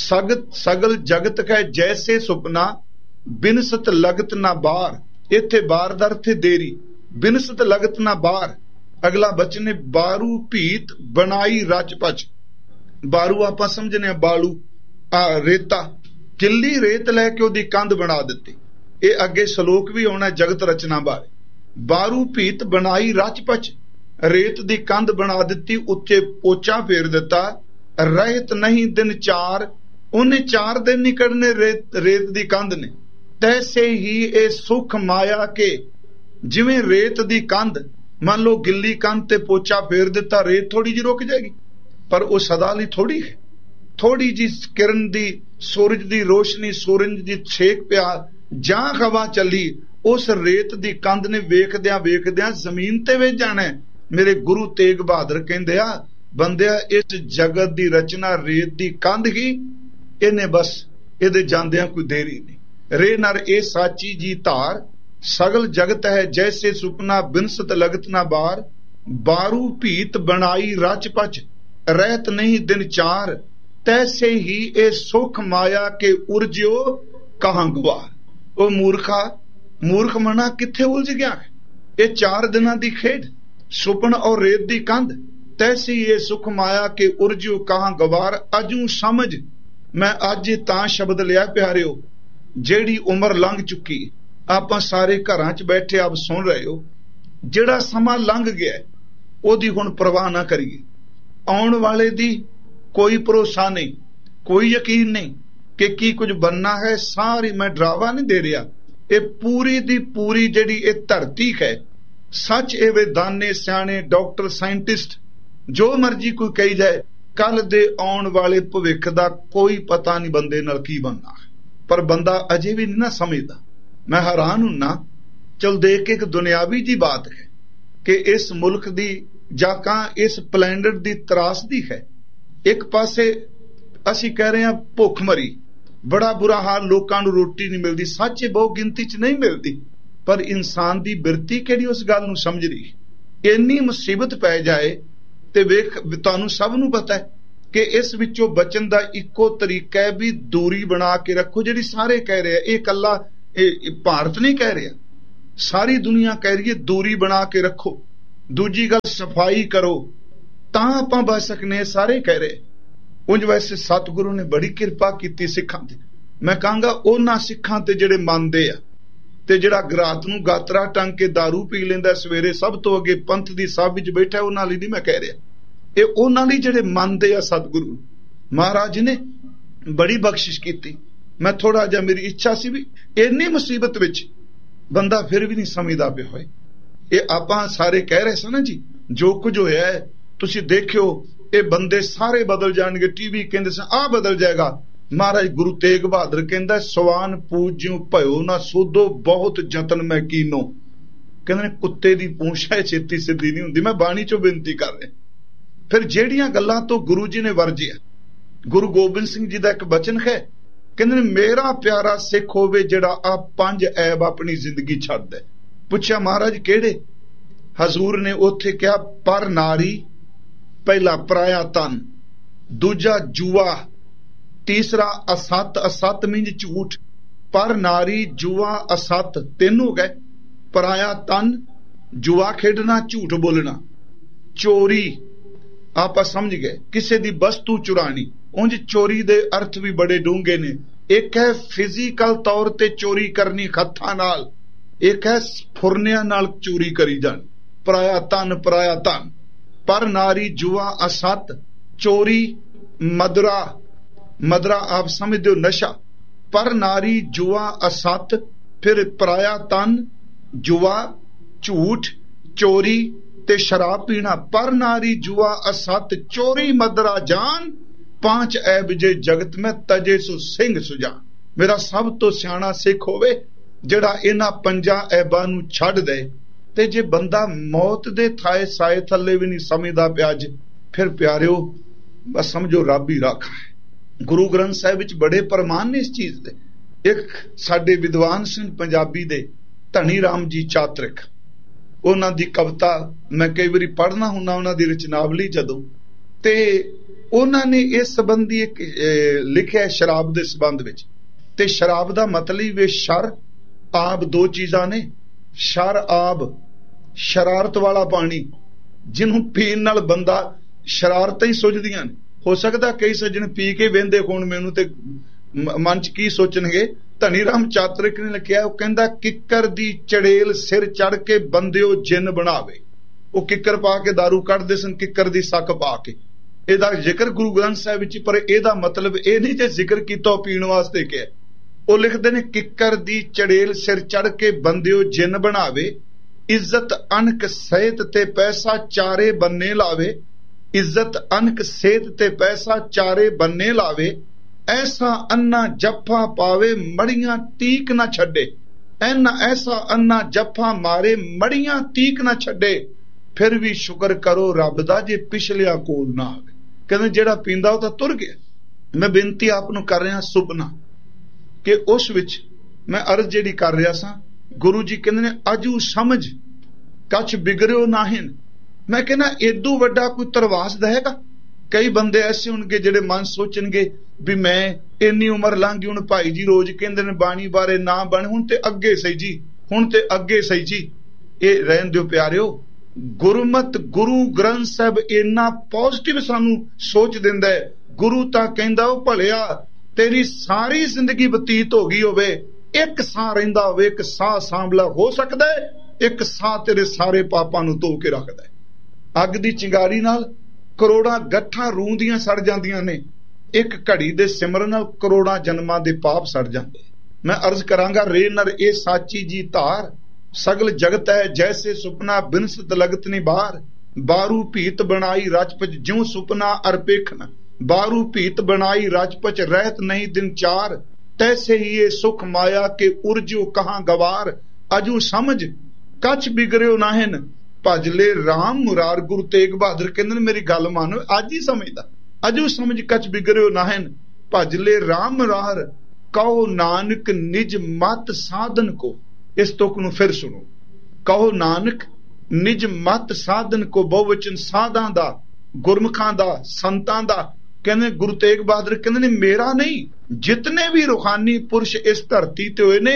ਸਗਲ ਜਗਤ ਹੈ ਜੈਸੇ ਸੁਪਨਾ, ਬਿਨਸਤ ਲਗਤ ਨਾ ਬਾਹਰ। ਇੱਥੇ ਬਾਰ ਦਾ ਅਰਥ ਦੇਰੀ, ਬਿਨਸਤ ਲਗਤ ਨਾ ਬਾਹਰ। ਅਗਲਾ ਬਚਨ ਹੈ ਬਾਰੂ ਭੀਤ ਬਣਾਈ ਰਚ ਪਚ। ਬਾਰੂ ਆਪਾਂ ਸਮਝਨੇ ਆ ਬਾਲੂ, ਰੇਤਾ, ਕਿੱਲੀ ਰੇਤ ਲੈ ਕੇ ਉਹਦੀ ਕੰਧ ਬਣਾ ਦਿੱਤੀ। ਇਹ ਅੱਗੇ ਸ਼ਲੋਕ ਵੀ ਆਉਣਾ ਜਗਤ ਰਚਨਾ ਬਾਰੇ। ਬਾਰੂ ਭੀਤ ਬਣਾਈ ਰਚ ਪਚ, ਰੇਤ ਦੀ ਕੰਧ ਬਣਾ ਦਿੱਤੀ, ਉੱਤੇ ਪੋਚਾ ਫੇਰ ਦਿੱਤਾ। ਰਹਿਤ ਨਹੀਂ ਦਿਨ ਚਾਰ, ਉਹਨੇ 4 ਦਿਨ ਨਹੀਂ ਕੱਢਨੇ ਰੇਤ ਦੀ ਕੰਧ ਨੇ। ਤੈਸੇ ਹੀ ਇਹ ਸੁਖ ਮਾਇਆ ਕੇ, ਜਿਵੇਂ ਰੇਤ ਦੀ ਕੰਧ, ਮੰਨ ਲਓ ਗਿੱਲੀ ਕੰਧ ਤੇ ਪੋਚਾ ਫੇਰ ਦਿੱਤਾ, ਰੇਤ ਥੋੜੀ ਜਿਹੀ ਰੁਕ ਜਾਏਗੀ, ਪਰ ਉਹ ਸਦਾ ਲਈ ਥੋੜੀ ਹੈ। ਥੋੜੀ ਜੀ ਕਿਰਨ ਦੀ, ਸੂਰਜ ਦੀ ਰੋਸ਼ਨੀ, ਸੂਰਜ ਦੀ ਛੇਕ ਪਿਆ ਜਾਂ ਹਵਾ ਚੱਲੀ, ਉਸ ਰੇਤ ਦੀ ਕੰਧ ਨੇ ਵੇਖਦਿਆਂ ਵੇਖਦਿਆਂ ਜ਼ਮੀਨ ਤੇ ਵੇਚ ਜਾਣਾ। ਮੇਰੇ ਗੁਰੂ ਤੇਗ ਬਹਾਦਰ ਕਹਿੰਦੇ ਆ ਬੰਦਿਆ, ਇਸ ਜਗਤ ਦੀ ਰਚਨਾ ਰੇਤ ਦੀ ਕੰਧ ਹੀ, ਇਹਨੇ ਬਸ ਇਹਦੇ ਜਾਂਦਿਆਂ ਕੋਈ ਦੇਰੀ ਨਹੀਂ। ਰੇ ਨਰ ਇਹ ਸਾਚੀ ਜੀ ਧਾਰ, ਸਗਲ ਜਗਤ ਹੈ ਜੈਸੇ ਸੁਪਨਾ, ਬਿਨਸਤ ਲਗਤ ਨਾ ਬਾਰ। ਬਾਰੂ ਭੀਤ ਬਣਾਈ ਰਚ ਪਚ, ਰਹਿਤ ਨਹੀਂ ਦਿਨ ਚਾਰ। ਤੈਸੇ ਹੀ ਇਹ ਸੁਖ ਮਾਇਆ ਕੇ ਉਰਜਿਓ ਕਹਾਂ ਗਵਾਰ। ਉਹ ਮੂਰਖ ਮਨਾ ਕਿੱਥੇ ਉਲਝ ਗਿਆ ਹੈ? ਇਹ 4 ਦਿਨਾਂ ਦੀ ਖੇਡ, ਸੁਪਨ ਔਰ ਰੇਤ ਦੀ ਕੰਧ। ਤੈਸੀ ਇਹ ਸੁਖ ਮਾਇਆ ਕੇ ਉਰਜਿਓ ਕਹਾਂ ਗਵਾਰ। ਅਜੂ ਸਮਝ, ਮੈਂ ਅੱਜ ਤਾਂ ਸ਼ਬਦ ਲਿਆ ਪਿਆਰਿਓ, ਜਿਹੜੀ ਉਮਰ ਲੰਘ ਚੁੱਕੀ, ਆਪਾਂ ਸਾਰੇ ਘਰਾਂ 'ਚ ਬੈਠੇ ਆਪ ਸੁਣ ਰਹੇ ਹੋ, ਜਿਹੜਾ ਸਮਾਂ ਲੰਘ ਗਿਆ ਉਹਦੀ ਹੁਣ ਪਰਵਾਹ ਨਾ ਕਰੀਏ। ਆਉਣ ਵਾਲੇ ਦੀ ਕੋਈ ਭਰੋਸਾ ਨਹੀਂ, ਕੋਈ ਯਕੀਨ ਨਹੀਂ ਕਿ ਕੀ ਕੁਝ ਬਣਨਾ ਹੈ। ਸਾਰੀ ਮੈਂ ਡਰਾਵਾ ਨਹੀਂ ਦੇ ਰਿਹਾ, ਇਹ ਪੂਰੀ ਦੀ ਪੂਰੀ ਜਿਹੜੀ ਇਹ ਧਰਤੀ ਹੈ, ਸੱਚ ਇਹ ਵਿਦਾਨੇ ਸਿਆਣੇ ਡਾਕਟਰ ਸਾਇੰਟਿਸਟ ਜੋ ਮਰਜੀ ਕੋਈ ਕਹੀ ਜਾਏ, ਕੱਲ ਦੇ ਆਉਣ ਵਾਲੇ ਭਵਿੱਖ ਦਾ ਕੋਈ ਪਤਾ ਨਹੀਂ ਬੰਦੇ ਨਾਲ ਕੀ ਬਣਨਾ ਹੈ। ਪਰ ਬੰਦਾ ਅਜੇ ਵੀ ਨਹੀਂ ਨਾ ਸਮਝਦਾ। ਮੈਂ ਹੈਰਾਨ ਹੁੰਨਾ, ਚਲ ਦੇਖ ਕੇ ਇੱਕ ਦੁਨਿਆਵੀ ਜੀ ਬਾਤ ਹੈ ਕਿ ਇਸ ਮੁਲਕ ਦੀ ਜਾਂ ਕਾਂ ਇਸ ਪਲੈਨਟ ਦੀ ਤਰਾਸਦੀ ਹੈ। ਇੱਕ ਪਾਸੇ ਅਸੀਂ ਕਹਿ ਰਹੇ ਹਾਂ ਭੁੱਖ ਮਰੀ, ਬੜਾ ਬੁਰਾ ਹਾਲ, ਲੋਕਾਂ ਨੂੰ ਰੋਟੀ ਨਹੀਂ ਮਿਲਦੀ। ਸੱਚ ਇਹ ਬਹੁ ਗਿਣਤੀ 'ਚ ਨਹੀਂ ਮਿਲਦੀ, ਪਰ ਇਨਸਾਨ ਦੀ ਬਿਰਤੀ ਕਿਹੜੀ ਉਸ ਗੱਲ ਨੂੰ ਸਮਝ ਰਹੀ। ਇੰਨੀ ਮੁਸੀਬਤ ਪੈ ਜਾਏ ਤੇ ਵੇਖ, ਤੁਹਾਨੂੰ ਸਭ ਨੂੰ ਪਤਾ ਹੈ ਕਿ ਇਸ ਵਿੱਚੋਂ ਬਚਣ ਦਾ ਇੱਕੋ ਤਰੀਕਾ ਹੈ ਵੀ ਦੂਰੀ ਬਣਾ ਕੇ ਰੱਖੋ, ਜਿਹੜੀ ਸਾਰੇ ਕਹਿ ਰਹੇ ਆ। ਇਹ ਇਕੱਲਾ ਭਾਰਤ ਨਹੀਂ ਕਹਿ ਰਿਹਾ, ਸਾਰੀ ਦੁਨੀਆ ਕਹਿ ਰਹੀ ਹੈ ਦੂਰੀ ਬਣਾ ਕੇ ਰੱਖੋ, ਦੂਜੀ ਗੱਲ ਸਫਾਈ ਕਰੋ, ਤਾਂ ਆਪਾਂ ਬਚ ਸਕਨੇ, ਸਾਰੇ ਕਹਿ ਰਹੇ। ਉਂਝ ਵੈਸੇ ਸਤਿਗੁਰੂ ਨੇ ਬੜੀ ਕਿਰਪਾ ਕੀਤੀ ਸਿੱਖਾਂ ਤੇ। ਮੈਂ ਕਹਾਂਗਾ ਉਹਨਾਂ ਸਿੱਖਾਂ ਤੇ ਜਿਹੜੇ ਮੰਨਦੇ ਆ, ਤੇ ਜਿਹੜਾ ਰਾਤ ਨੂੰ ਗਾਤਰਾ ਟੰਗ ਕੇ दारू ਪੀ ਲੈਂਦਾ, ਸਵੇਰੇ ਸਭ ਤੋਂ ਅੱਗੇ ਪੰਥ ਦੀ ਸਭ ਵਿੱਚ ਬੈਠਾ, ਉਹਨਾਂ ਲਈ ਨਹੀਂ ਮੈਂ ਕਹਿ ਰਿਹਾ, ਇਹ ਉਹਨਾਂ ਲਈ ਜਿਹੜੇ ਮੰਨਦੇ ਆ ਸਤਿਗੁਰੂ। ਮਹਾਰਾਜ ਨੇ ਬੜੀ ਬਖਸ਼ਿਸ਼ ਕੀਤੀ। ਮੈਂ ਥੋੜਾ ਜਿਹਾ, ਮੇਰੀ ਇੱਛਾ ਸੀ ਵੀ ਇੰਨੀ ਮੁਸੀਬਤ ਵਿੱਚ ਬੰਦਾ ਫਿਰ ਵੀ ਨਹੀਂ ਸਮਝਦਾ ਪਿਆ ਹੋਏ। ਇਹ ਆਪਾਂ ਸਾਰੇ ਕਹਿ ਰਹੇ ਸਨ ਨਾ ਜੀ, ਜੋ ਕੁਝ ਹੋਇਆ ਹੈ ਤੁਸੀਂ ਦੇਖਿਓ, ਇਹ ਬੰਦੇ ਸਾਰੇ ਬਦਲ ਜਾਣਗੇ। ਟੀਵੀ ਕਹਿੰਦੇ ਸਨ ਆਹ ਬਦਲ ਜਾਏਗਾ। ਮਹਾਰਾਜ ਗੁਰੂ ਤੇਗ ਬਹਾਦਰ ਕਹਿੰਦਾ ਸਵਾਨ ਪੂਜਿਓ ਭਇਓ ਨਾ ਸੋਧੋ, ਬਹੁਤ ਯਤਨ ਮੈਂ ਕੀਨੋ। ਕਹਿੰਦੇ ਨੇ ਕੁੱਤੇ ਦੀ ਪੂੰਛ ਹੈ ਛੇਤੀ ਸਿੱਧੀ ਨਹੀਂ ਹੁੰਦੀ। ਮੈਂ ਬਾਣੀ ਚੋਂ ਬੇਨਤੀ ਕਰ ਰਿਹਾ। ਫਿਰ ਜਿਹੜੀਆਂ ਗੱਲਾਂ ਤੋਂ ਗੁਰੂ ਜੀ ਨੇ ਵਰਜਿਆ, ਗੁਰੂ ਗੋਬਿੰਦ ਸਿੰਘ ਜੀ ਦਾ ਇੱਕ ਬਚਨ ਹੈ, ਕਹਿੰਦੇ ਨੇ ਮੇਰਾ ਪਿਆਰਾ ਸਿੱਖ ਹੋਵੇ ਜਿਹੜਾ ਆ 5 ਐਬ ਆਪਣੀ ਜ਼ਿੰਦਗੀ ਛੱਡ ਦੇ। ਪੁੱਛਿਆ ਮਹਾਰਾਜ ਕਿਹੜੇ? ਹਜ਼ੂਰ ਨੇ ਉੱਥੇ ਕਿਹਾ ਪਰ ਨਾਰੀ, ਪਹਿਲਾ ਪਰਾਇਆ ਤਨ, ਦੂਜਾ ਜੂਆ, ਤੀਸਰਾ ਅਸਤ। ਅਸਤ ਮੀਨਸ ਝੂਠ। ਪਰ ਨਾਰੀ, ਜੂਆ, ਅਸਤ, 3 ਹੋ ਗਏ। ਪਰਾਇਆ ਤਨ, ਜੂਆ ਖੇਡਣਾ, ਝੂਠ ਬੋਲਣਾ। ਚੋਰੀ ਆਪਾਂ ਸਮਝ ਗਏ, ਕਿਸੇ ਦੀ ਵਸਤੂ ਚੁਰਾਣੀ। ਉਂਝ ਚੋਰੀ ਦੇ ਅਰਥ ਵੀ ਬੜੇ ਡੂੰਘੇ ਨੇ। ਇੱਕ ਹੈ ਫਿਜ਼ੀਕਲ ਤੌਰ ਤੇ ਚੋਰੀ ਕਰਨੀ ਹੱਥਾਂ ਨਾਲ, ਇੱਕ ਹੈ ਫੁਰਨਿਆਂ ਨਾਲ ਚੋਰੀ ਕਰੀ ਜਾਣੀ। ਪਰਾਇਆ ਤਨ, ਪਰਾਇਆ ਤਨ। ਪਰ ਨਾਰੀ, ਜੂਆ, ਅਸਤ, ਚੋਰੀ, ਮਦਰਾ। ਮਦਰਾ ਆਪ ਸਮਝਦੇ ਹੋ ਨਸ਼ਾ। ਪਰ ਨਾਰੀ, ਜੂਆ, ਅਸਤ, ਫਿਰ ਪਰਾਇਆ ਤਨ, ਜੂਆ, ਝੂਠ, ਚੋਰੀ ਤੇ ਸ਼ਰਾਬ ਪੀਣਾ। ਪਰ ਨਾਰੀ, ਜੂਆ, ਅਸਤ, ਚੋਰੀ, ਮਦਰਾ ਜਾਨ, 5 ਐਬ ਜੇ ਜਗਤ ਮੈਂ ਤਜੇ ਸੋ ਸਿੰਘ ਸੁਜਾ। ਮੇਰਾ ਸਭ ਤੋਂ ਸਿਆਣਾ ਸਿੱਖ ਹੋਵੇ ਜਿਹੜਾ ਇਹਨਾਂ 5 ਐਬਾਂ ਨੂੰ ਛੱਡ ਦੇ। ਤੇ ਜੇ ਬੰਦਾ ਮੌਤ ਦੇ ਥਾਏ ਸਾਏ ਥੱਲੇ ਵੀ ਨਹੀਂ ਸਮਝਦਾ ਪਿਆ ਅੱਜ, ਫਿਰ ਪਿਆਰਿਓ ਬਸ ਸਮਝੋ ਰੱਬ ਹੀ ਰਾਖਾ ਹੈ। ਗੁਰੂ ਗ੍ਰੰਥ ਸਾਹਿਬ ਵਿੱਚ ਬੜੇ ਪ੍ਰਮਾਣ ਨੇ ਇਸ ਚੀਜ਼ ਦੇ। ਇੱਕ ਸਾਡੇ ਵਿਦਵਾਨ ਸਿੰਘ ਪੰਜਾਬੀ ਦੇ ਧਨੀ ਰਾਮ ਜੀ ਚਾਤਰਿਕ, ਉਹਨਾਂ ਦੀ ਕਵਿਤਾ ਮੈਂ ਕਈ ਵਾਰੀ ਪੜ੍ਹਨਾ ਹੁੰਦਾ, ਉਹਨਾਂ ਦੀ ਰਚਨਾਵਲੀ ਜਦੋਂ, ਤੇ ਉਹਨਾਂ ਨੇ ਇਸ ਸੰਬੰਧੀ ਇੱਕ ਲਿਖਿਆ ਸ਼ਰਾਬ ਦੇ ਸੰਬੰਧ ਵਿੱਚ। ਤੇ ਸ਼ਰਾਬ ਦਾ ਮਤਲਬ ਇਹ ਸ਼ਰ ਆਬ 2 ਚੀਜ਼ਾਂ ਨੇ। ਸ਼ਰ ਆਬ, ਸ਼ਰਾਰਤ ਵਾਲਾ ਪਾਣੀ, ਜਿਹਨੂੰ ਪੀਣ ਨਾਲ ਬੰਦਾ ਸ਼ਰਾਰਤਾਂ ਹੀ ਸੁਝਦੀਆਂ ਨੇ। ਹੋ ਸਕਦਾ ਕਈ ਸੱਜਣ ਪੀ ਕੇ ਵਹਿੰਦੇ ਹੋਣ ਮੈਨੂੰ, ਤੇ ਮਨ ਚ ਕੀ ਸੋਚਣਗੇ। ਧਨੀ ਰਾਮ ਚਾਤਰਿਕ ਨੇ ਲਿਖਿਆ, ਉਹ ਕਹਿੰਦਾ ਕਿੱਕਰ ਦੀ ਚੜੇਲ ਸਿਰ ਚੜ ਕੇ ਬੰਦਿਓ ਜਿੰਨ ਬਣਾਵੇ। ਉਹ ਕਿੱਕਰ ਪਾ ਕੇ दारू ਕੱਢਦੇ ਸਨ, ਕਿੱਕਰ ਦੀ ਸੱਕ ਪਾ ਕੇ। ਇਹਦਾ ਜ਼ਿਕਰ ਗੁਰੂ ਗ੍ਰੰਥ ਸਾਹਿਬ ਵਿੱਚ, ਪਰ ਇਹਦਾ ਮਤਲਬ ਇਹ ਨਹੀਂ ਜੇ ਜ਼ਿਕਰ ਕੀਤਾ ਉਹ ਪੀਣ ਵਾਸਤੇ ਕਿਹਾ। ਉਹ ਲਿਖਦੇ ਨੇ ਕਿੱਕਰ ਦੀ ਚੜੇਲ ਸਿਰ ਚੜ ਕੇ ਬੰਦਿਓ ਜਿੰਨ ਬਣਾਵੇ, ਇੱਜ਼ਤ ਅਣਖ ਸਿਹਤ ਤੇ ਪੈਸਾ ਚਾਰੇ ਬੰਨੇ ਲਾਵੇ। ਇੱਜ਼ਤ ਅਣਖ ਸਿਹਤ ਤੇ ਪੈਸਾ ਚਾਰੇ ਬੰਨੇ ਲਾਵੇ, ਐਸਾ ਅੰਨਾ ਜੱਫਾ ਪਾਵੇ ਮੜੀਆਂ ਤੀਕ ਨਾ ਛੱਡੇ। ਐਸਾ ਅੰਨਾ ਜੱਫਾ ਮਾਰੇ ਮੜੀਆਂ ਤੀਕ ਨਾ ਛੱਡੇ, ਫਿਰ ਵੀ ਸ਼ੁਕਰ ਕਰੋ ਰੱਬ ਦਾ ਜੇ ਪਿਛਲਿਆ ਕੋਲ ਨਾ ਆਵੇ। ਕਹਿੰਦੇ ਜਿਹੜਾ ਪੀਂਦਾ ਉਹ ਤਾਂ ਤੁਰ ਗਿਆ। ਮੈਂ ਬੇਨਤੀ ਆਪ ਨੂੰ ਕਰ ਰਿਹਾ ਸੁਪਨਾ ਕਿ ਉਸ ਵਿੱਚ ਮੈਂ ਅਰਜ਼ ਜਿਹੜੀ ਕਰ ਰਿਹਾ ਸਾਂ, ਗੁਰੂ ਜੀ ਕਹਿੰਦੇ ਨੇ ਅਜੂ ਸਮਝ ਕੱਛ ਬਿਗੜਿਓ ਨਾਹਿਨ। ਮੈਂ ਕਹਿੰਦਾ ਏਦੂ ਵੱਡਾ ਕੋਈ ਤਰਵਾਸ ਦਏਗਾ? ਕਈ ਬੰਦੇ ਐਸੇ ਹੋਣਗੇ ਜਿਹੜੇ ਮਨ ਸੋਚਣਗੇ ਵੀ ਮੈਂ ਇੰਨੀ ਉਮਰ ਲੰਘ ਗਈ, ਹੁਣ ਭਾਈ ਜੀ ਰੋਜ਼ ਕਹਿੰਦੇ ਨੇ ਬਾਣੀ ਬਾਰੇ ਨਾ ਬਣ, ਹੁਣ ਤੇ ਅੱਗੇ ਸਹੀ ਜੀ, ਹੁਣ ਤੇ ਅੱਗੇ ਸਹੀ ਜੀ। ਇਹ ਰਹਿਣ ਦਿਓ ਪਿਆਰਿਓ। ਗੁਰਮਤ, ਗੁਰੂ ਗ੍ਰੰਥ ਸਾਹਿਬ ਇੰਨਾ ਪੋਜ਼ਿਟਿਵ ਸਾਨੂੰ ਸੋਚ ਦਿੰਦਾ ਹੈ। ਗੁਰੂ ਤਾਂ ਕਹਿੰਦਾ ਉਹ ਭਲਿਆ ਤੇਰੀ ਸਾਰੀ ਜ਼ਿੰਦਗੀ ਬਤੀਤ ਹੋ ਗਈ ਹੋਵੇ, ਇੱਕ ਸਾਹ ਰਹਿੰਦਾ ਹੋਵੇ, ਇੱਕ ਸਾਹ ਸਾਂਭਲਾ ਹੋ ਸਕਦਾ ਹੈ, ਇੱਕ ਸਾਹ ਤੇਰੇ ਸਾਰੇ ਪਾਪਾਂ ਨੂੰ ਧੋ ਕੇ ਰੱਖਦਾ ਹੈ। ਅੱਗ ਦੀ ਚਿੰਗਾਰੀ ਨਾਲ ਕਰੋੜਾਂ ਗੱਠਾਂ ਰੂਹ ਦੀਆਂ ਸੜ ਜਾਂਦੀਆਂ ਨੇ, ਇੱਕ ਘੜੀ ਦੇ ਸਿਮਰਨ ਨਾਲ ਕਰੋੜਾਂ ਜਨਮਾਂ ਦੇ ਪਾਪ ਸੜ ਜਾਂਦੇ। ਮੈਂ ਅਰਜ਼ ਕਰਾਂਗਾ ਰੇ ਨਰ ਇਹ ਸਾਚੀ ਜੀ ਧਾਰ, ਸਗਲ ਜਗਤ ਹੈ ਜੈਸੇ ਸੁਪਨਾ ਬਿਨਸਤ ਲਗਤ ਨਹੀਂ ਬਾਹਰ। ਬਾਰੂ ਭੀਤ ਬਣਾਈ ਰਚਪਚ ਜਿਉ ਸੁਪਨਾ ਅਰਪੇਖਨ, बारू भीत बनाई राजपच रहत नहीं दिन चार, तैसे ही ये सुख माया के उर्जो कहाँ गवार। अजू समझ कछ बिगड़ियो नाहिन भजले राम मुरार। गुरु तेग बहादुर कहंदे मेरी गल मानो, अज ही समझदा। अजू समझ कछ बिगड़ियो नाहिन भजले राम मुरार, कहो नानक निज मत साधन को। इस तुक नूं फिर सुनो, कहो नानक निज मत साधन को। बहुवचन साधां दा, गुरमुखां दा, संतां दा। कहने गुरु तेग बहादुर कहंदे ने मेरा नहीं, जितने भी रूहानी पुरुष इस धरती ते होए ने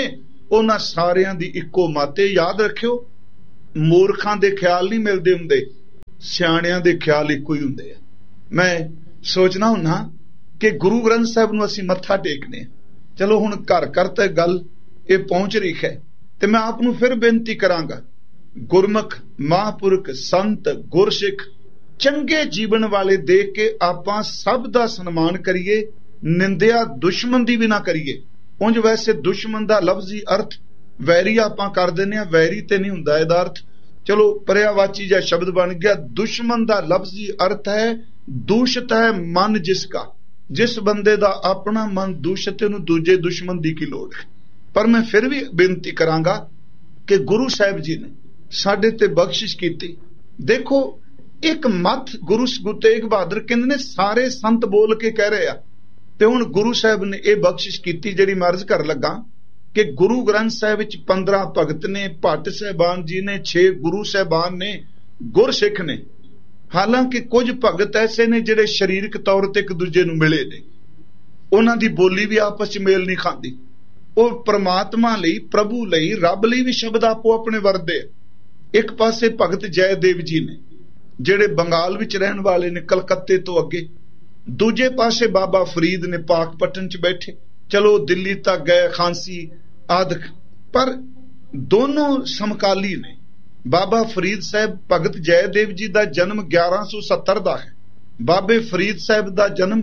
ਉਹਨਾਂ ਸਾਰਿਆਂ ਦੀ ਇੱਕੋ ਮੱਤ ਹੈ। ਯਾਦ ਰੱਖਿਓ, ਮੂਰਖਾਂ ਦੇ ਖਿਆਲ ਨਹੀਂ ਮਿਲਦੇ ਹੁੰਦੇ, ਸਿਆਣਿਆਂ ਦੇ ਖਿਆਲ ਇੱਕੋ ਹੀ ਹੁੰਦੇ ਆ। ਮੈਂ ਸੋਚਣਾ ਹੁੰਨਾ ਕਿ ਗੁਰੂ ਗ੍ਰੰਥ ਸਾਹਿਬ ਨੂੰ ਅਸੀਂ ਮੱਥਾ ਟੇਕਦੇ ਹਾਂ। ਚਲੋ ਹੁਣ ਘਰ ਘਰ ਤੇ ਗੱਲ ਇਹ ਪਹੁੰਚ ਰਹੀ ਹੈ, ਤੇ ਮੈਂ ਆਪ ਨੂੰ ਫਿਰ ਬੇਨਤੀ ਕਰਾਂਗਾ, ਗੁਰਮੁਖ, ਮਹਾਂਪੁਰਖ, ਸੰਤ, ਗੁਰਸਿੱਖ, ਚੰਗੇ ਜੀਵਨ ਵਾਲੇ ਦੇਖ ਕੇ ਆਪਾਂ ਸਭ ਦਾ ਸਨਮਾਨ ਕਰੀਏ, ਨਿੰਦਿਆ ਦੁਸ਼ਮਣ ਦੀ ਵੀ ਨਾ ਕਰੀਏ। ਉਂਝ ਵੈਸੇ ਦੁਸ਼ਮਣ ਦਾ ਲਫ਼ਜ਼ੀ ਅਰਥ ਵੈਰੀ ਆਪਾਂ ਕਰ ਦਿੰਦੇ ਆ, ਵੈਰੀ ਤੇ ਨਹੀਂ ਹੁੰਦਾ ਇਹਦਾ ਅਰਥ, ਚਲੋ ਪਰਿਆਵਾਚੀ ਜਿਹਾ ਸ਼ਬਦ ਬਣ ਗਿਆ। ਦੁਸ਼ਮਣ ਦਾ ਲਫ਼ਜ਼ੀ ਅਰਥ ਹੈ ਦੂਸ਼ਿਤ ਹੈ ਮਨ ਜਿਸਕਾ। ਜਿਸ ਬੰਦੇ ਦਾ ਆਪਣਾ ਮਨ ਦੂਸ਼ਿਤ ਹੈ, ਉਹਨੂੰ ਦੂਜੇ ਦੁਸ਼ਮਣ ਦੀ ਕੀ ਲੋੜ ਹੈ। ਪਰ ਮੈਂ ਫਿਰ ਵੀ ਬੇਨਤੀ ਕਰਾਂਗਾ ਕਿ ਗੁਰੂ ਸਾਹਿਬ ਜੀ ਨੇ ਸਾਡੇ ਤੇ ਬਖਸ਼ਿਸ਼ ਕੀਤੀ। ਦੇਖੋ, ਇੱਕ ਮੱਥ ਗੁਰੂ ਤੇਗ ਬਹਾਦਰ ਕਹਿੰਦੇ ਨੇ ਸਾਰੇ ਸੰਤ ਬੋਲ ਕੇ ਕਹਿ ਰਹੇ ਆ, ਤੇ ਹੁਣ ਗੁਰੂ ਸਾਹਿਬ ਨੇ ਇਹ ਬਖਸ਼ਿਸ਼ ਕੀਤੀ ਜਿਹੜੀ ਮੈਂ ਅਰਜ਼ ਕਰਨ ਲੱਗਾ ਕਿ ਗੁਰੂ ਗ੍ਰੰਥ ਸਾਹਿਬ ਵਿੱਚ 15 ਭਗਤ ਨੇ, ਭੱਟ ਸਾਹਿਬਾਨ ਜੀ ਨੇ, 6 ਗੁਰੂ ਸਾਹਿਬਾਨ ਨੇ, ਗੁਰਸਿੱਖ ਨੇ। ਹਾਲਾਂਕਿ ਕੁਝ ਭਗਤ ਐਸੇ ਨੇ ਜਿਹੜੇ ਸਰੀਰਕ ਤੌਰ ਤੇ ਇੱਕ ਦੂਜੇ ਨੂੰ ਮਿਲੇ ਨੇ, ਉਹਨਾਂ ਦੀ ਬੋਲੀ ਵੀ ਆਪਸ ਚ ਮੇਲ ਨਹੀਂ ਖਾਂਦੀ। ਉਹ ਪ੍ਰਮਾਤਮਾ ਲਈ, ਪ੍ਰਭੂ ਲਈ, ਰੱਬ ਲਈ ਵੀ ਸ਼ਬਦ ਆਪੋ ਆਪਣੇ ਵਰਤਦੇ ਆ। ਇੱਕ ਪਾਸੇ ਭਗਤ ਜੈਦੇਵ ਜੀ ਨੇ ਜਿਹੜੇ ਬੰਗਾਲ ਵਿੱਚ ਰਹਿਣ ਵਾਲੇ ਨੇ, ਕਲਕੱਤੇ ਤੋਂ ਅੱਗੇ। ਦੂਜੇ ਪਾਸੇ ਬਾਬਾ ਫਰੀਦ ਨੇ ਪਾਕਪਟਨ ਚ ਬੈਠੇ, ਚਲੋ ਦਿੱਲੀ ਤੱਕ ਗਏ, ਖਾਂਸੀ ਆਦਿਕ, ਪਰ ਦੋਨੋਂ ਸਮਕਾਲੀ ਨੇ। ਬਾਬਾ ਫਰੀਦ ਸਾਹਿਬ, ਭਗਤ ਜੈਦੇਵ ਜੀ ਦਾ ਜਨਮ 1170 ਦਾ ਹੈ, ਬਾਬੇ ਫਰੀਦ ਸਾਹਿਬ ਦਾ ਜਨਮ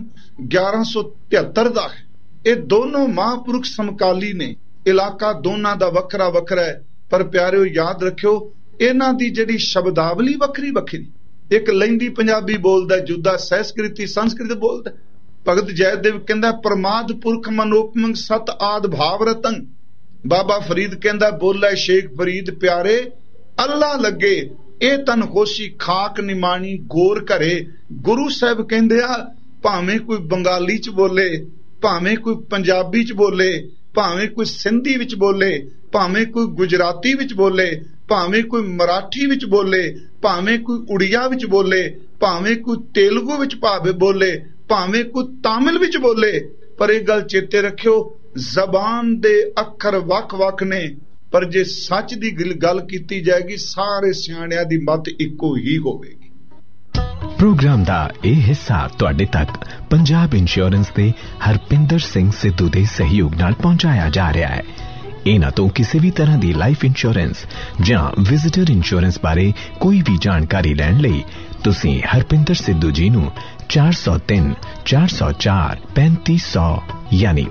1173 ਦਾ ਹੈ। ਇਹ ਦੋਨੋਂ ਮਹਾਂਪੁਰਖ ਸਮਕਾਲੀ ਨੇ, ਇਲਾਕਾ ਦੋਨਾਂ ਦਾ ਵੱਖਰਾ ਵੱਖਰਾ ਹੈ, ਪਰ ਪਿਆਰਿਓ ਯਾਦ ਰੱਖਿਓ ਇਹਨਾਂ ਦੀ ਜਿਹੜੀ ਸ਼ਬਦਾਵਲੀ ਵੱਖਰੀ ਵੱਖਰੀ। ਇੱਕ ਲਹਿੰਦੀ ਪੰਜਾਬੀ ਬੋਲਦਾ, ਜੁਦਾ ਸੰਸਕ੍ਰਿਤੀ ਸੰਸਕ੍ਰਿਤ ਬੋਲਦਾ। ਭਗਤ ਜੈਦੇਵ ਕਹਿੰਦਾ ਪ੍ਰਮਾਦ ਪੁਰਖ ਮਨੋਪਮੰਗ ਸਤ ਆਦ ਭਾਵ ਰਤਨ। ਬਾਬਾ ਫਰੀਦ ਕਹਿੰਦਾ ਬੋਲੇ ਸ਼ੇਖ ਫਰੀਦ ਪਿਆਰੇ ਅੱਲਾ ਲੱਗੇ, ਇਹ ਤਨ ਖੋਸ਼ੀ ਖਾਕ ਨਿਮਾਣੀ ਗੋਰ ਘਰੇ। ਗੁਰੂ ਸਾਹਿਬ ਕਹਿੰਦੇ ਆ ਭਾਵੇਂ ਕੋਈ ਬੰਗਾਲੀ ਚ ਬੋਲੇ, ਭਾਵੇਂ ਕੋਈ ਪੰਜਾਬੀ ਚ ਬੋਲੇ, ਭਾਵੇਂ ਕੋਈ ਸਿੰਧੀ ਵਿੱਚ ਬੋਲੇ, ਭਾਵੇਂ ਕੋਈ ਗੁਜਰਾਤੀ ਵਿੱਚ ਬੋਲੇ, ਭਾਵੇਂ ਕੋਈ ਮਰਾਠੀ ਵਿੱਚ ਬੋਲੇ, ਭਾਵੇਂ ਕੋਈ ਉੜੀਆ ਵਿੱਚ ਬੋਲੇ, ਭਾਵੇਂ ਕੋਈ ਤੇਲਗੂ ਵਿੱਚ ਬੋਲੇ, ਭਾਵੇਂ ਕੋਈ ਤਾਮਿਲ ਵਿੱਚ ਬੋਲੇ, ਪਰ ਇਹ ਗੱਲ ਚੇਤੇ ਰੱਖਿਓ ਜ਼ਬਾਨ ਦੇ ਅੱਖਰ ਵੱਖ-ਵੱਖ ਨੇ, ਪਰ ਜੇ ਸੱਚ ਦੀ ਗੱਲ ਕੀਤੀ ਜਾਏਗੀ ਸਾਰੇ ਸਿਆਣਿਆਂ ਦੀ ਮੱਤ ਇੱਕੋ ਹੀ ਹੋਵੇਗੀ।
ਪ੍ਰੋਗਰਾਮ ਦਾ ਇਹ ਹਿੱਸਾ ਤੁਹਾਡੇ ਤੱਕ ਪੰਜਾਬ ਇੰਸ਼ੋਰੈਂਸ ਦੇ ਹਰਪਿੰਦਰ ਸਿੰਘ ਸਿੱਧੂ ਦੇ ਸਹਿਯੋਗ ਨਾਲ ਪਹੁੰਚਾਇਆ ਜਾ ਰਿਹਾ ਹੈ। ਇਹਨਾਂ ਤੋਂ ਕਿਸੇ ਵੀ ਤਰ੍ਹਾਂ ਦੀ ਲਾਈਫ ਇੰਸ਼ੋਰੈਂਸ ਜਾਂ ਵਿਜ਼ਿਟਰ ਇੰਸ਼ੋਰੈਂਸ ਬਾਰੇ ਕੋਈ ਵੀ ਜਾਣਕਾਰੀ ਲੈਣ ਲਈ ਤੁਸੀਂ ਹਰਪਿੰਦਰ ਸਿੱਧੂ ਜੀ ਨੂੰ 403 404 3500 ਯਾਨੀ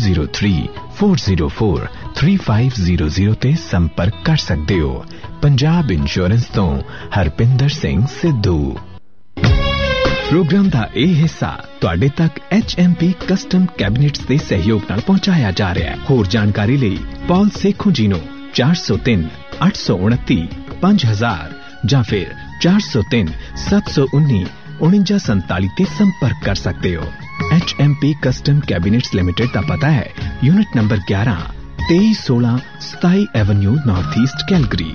403-404 3500 ਤੇ ਸੰਪਰਕ ਕਰ ਸਕਦੇ ਹੋ। ਪੰਜਾਬ ਇੰਸ਼ੋਰੈਂਸ ਤੋਂ ਹਰਪਿੰਦਰ ਸਿੰਘ ਸਿੱਧੂ। ਪ੍ਰੋਗਰਾਮ ਦਾ ਇਹ ਹਿੱਸਾ ਤੁਹਾਡੇ ਤੱਕ HMP ਕਸਟਮ ਕੈਬਨਿਟਸ ਦੇ ਸਹਿਯੋਗ ਨਾਲ ਪਹੁੰਚਾਇਆ ਜਾ ਰਿਹਾ ਹੈ। ਹੋਰ ਜਾਣਕਾਰੀ ਲਈ ਪੌਲ ਸੇਖੋਂ ਜੀ ਨੂੰ 403 829 5000 ਜਾਂ ਫਿਰ 403 719 4947 ਤੇ ਸੰਪਰਕ ਕਰ ਸਕਦੇ ਹੋ। HMP ਕਸਟਮ ਕੈਬਨਿਟਸ ਲਿਮਿਟਡ ਦਾ ਪਤਾ ਹੈ unit number 11 2316 27 avenue north East Calgary.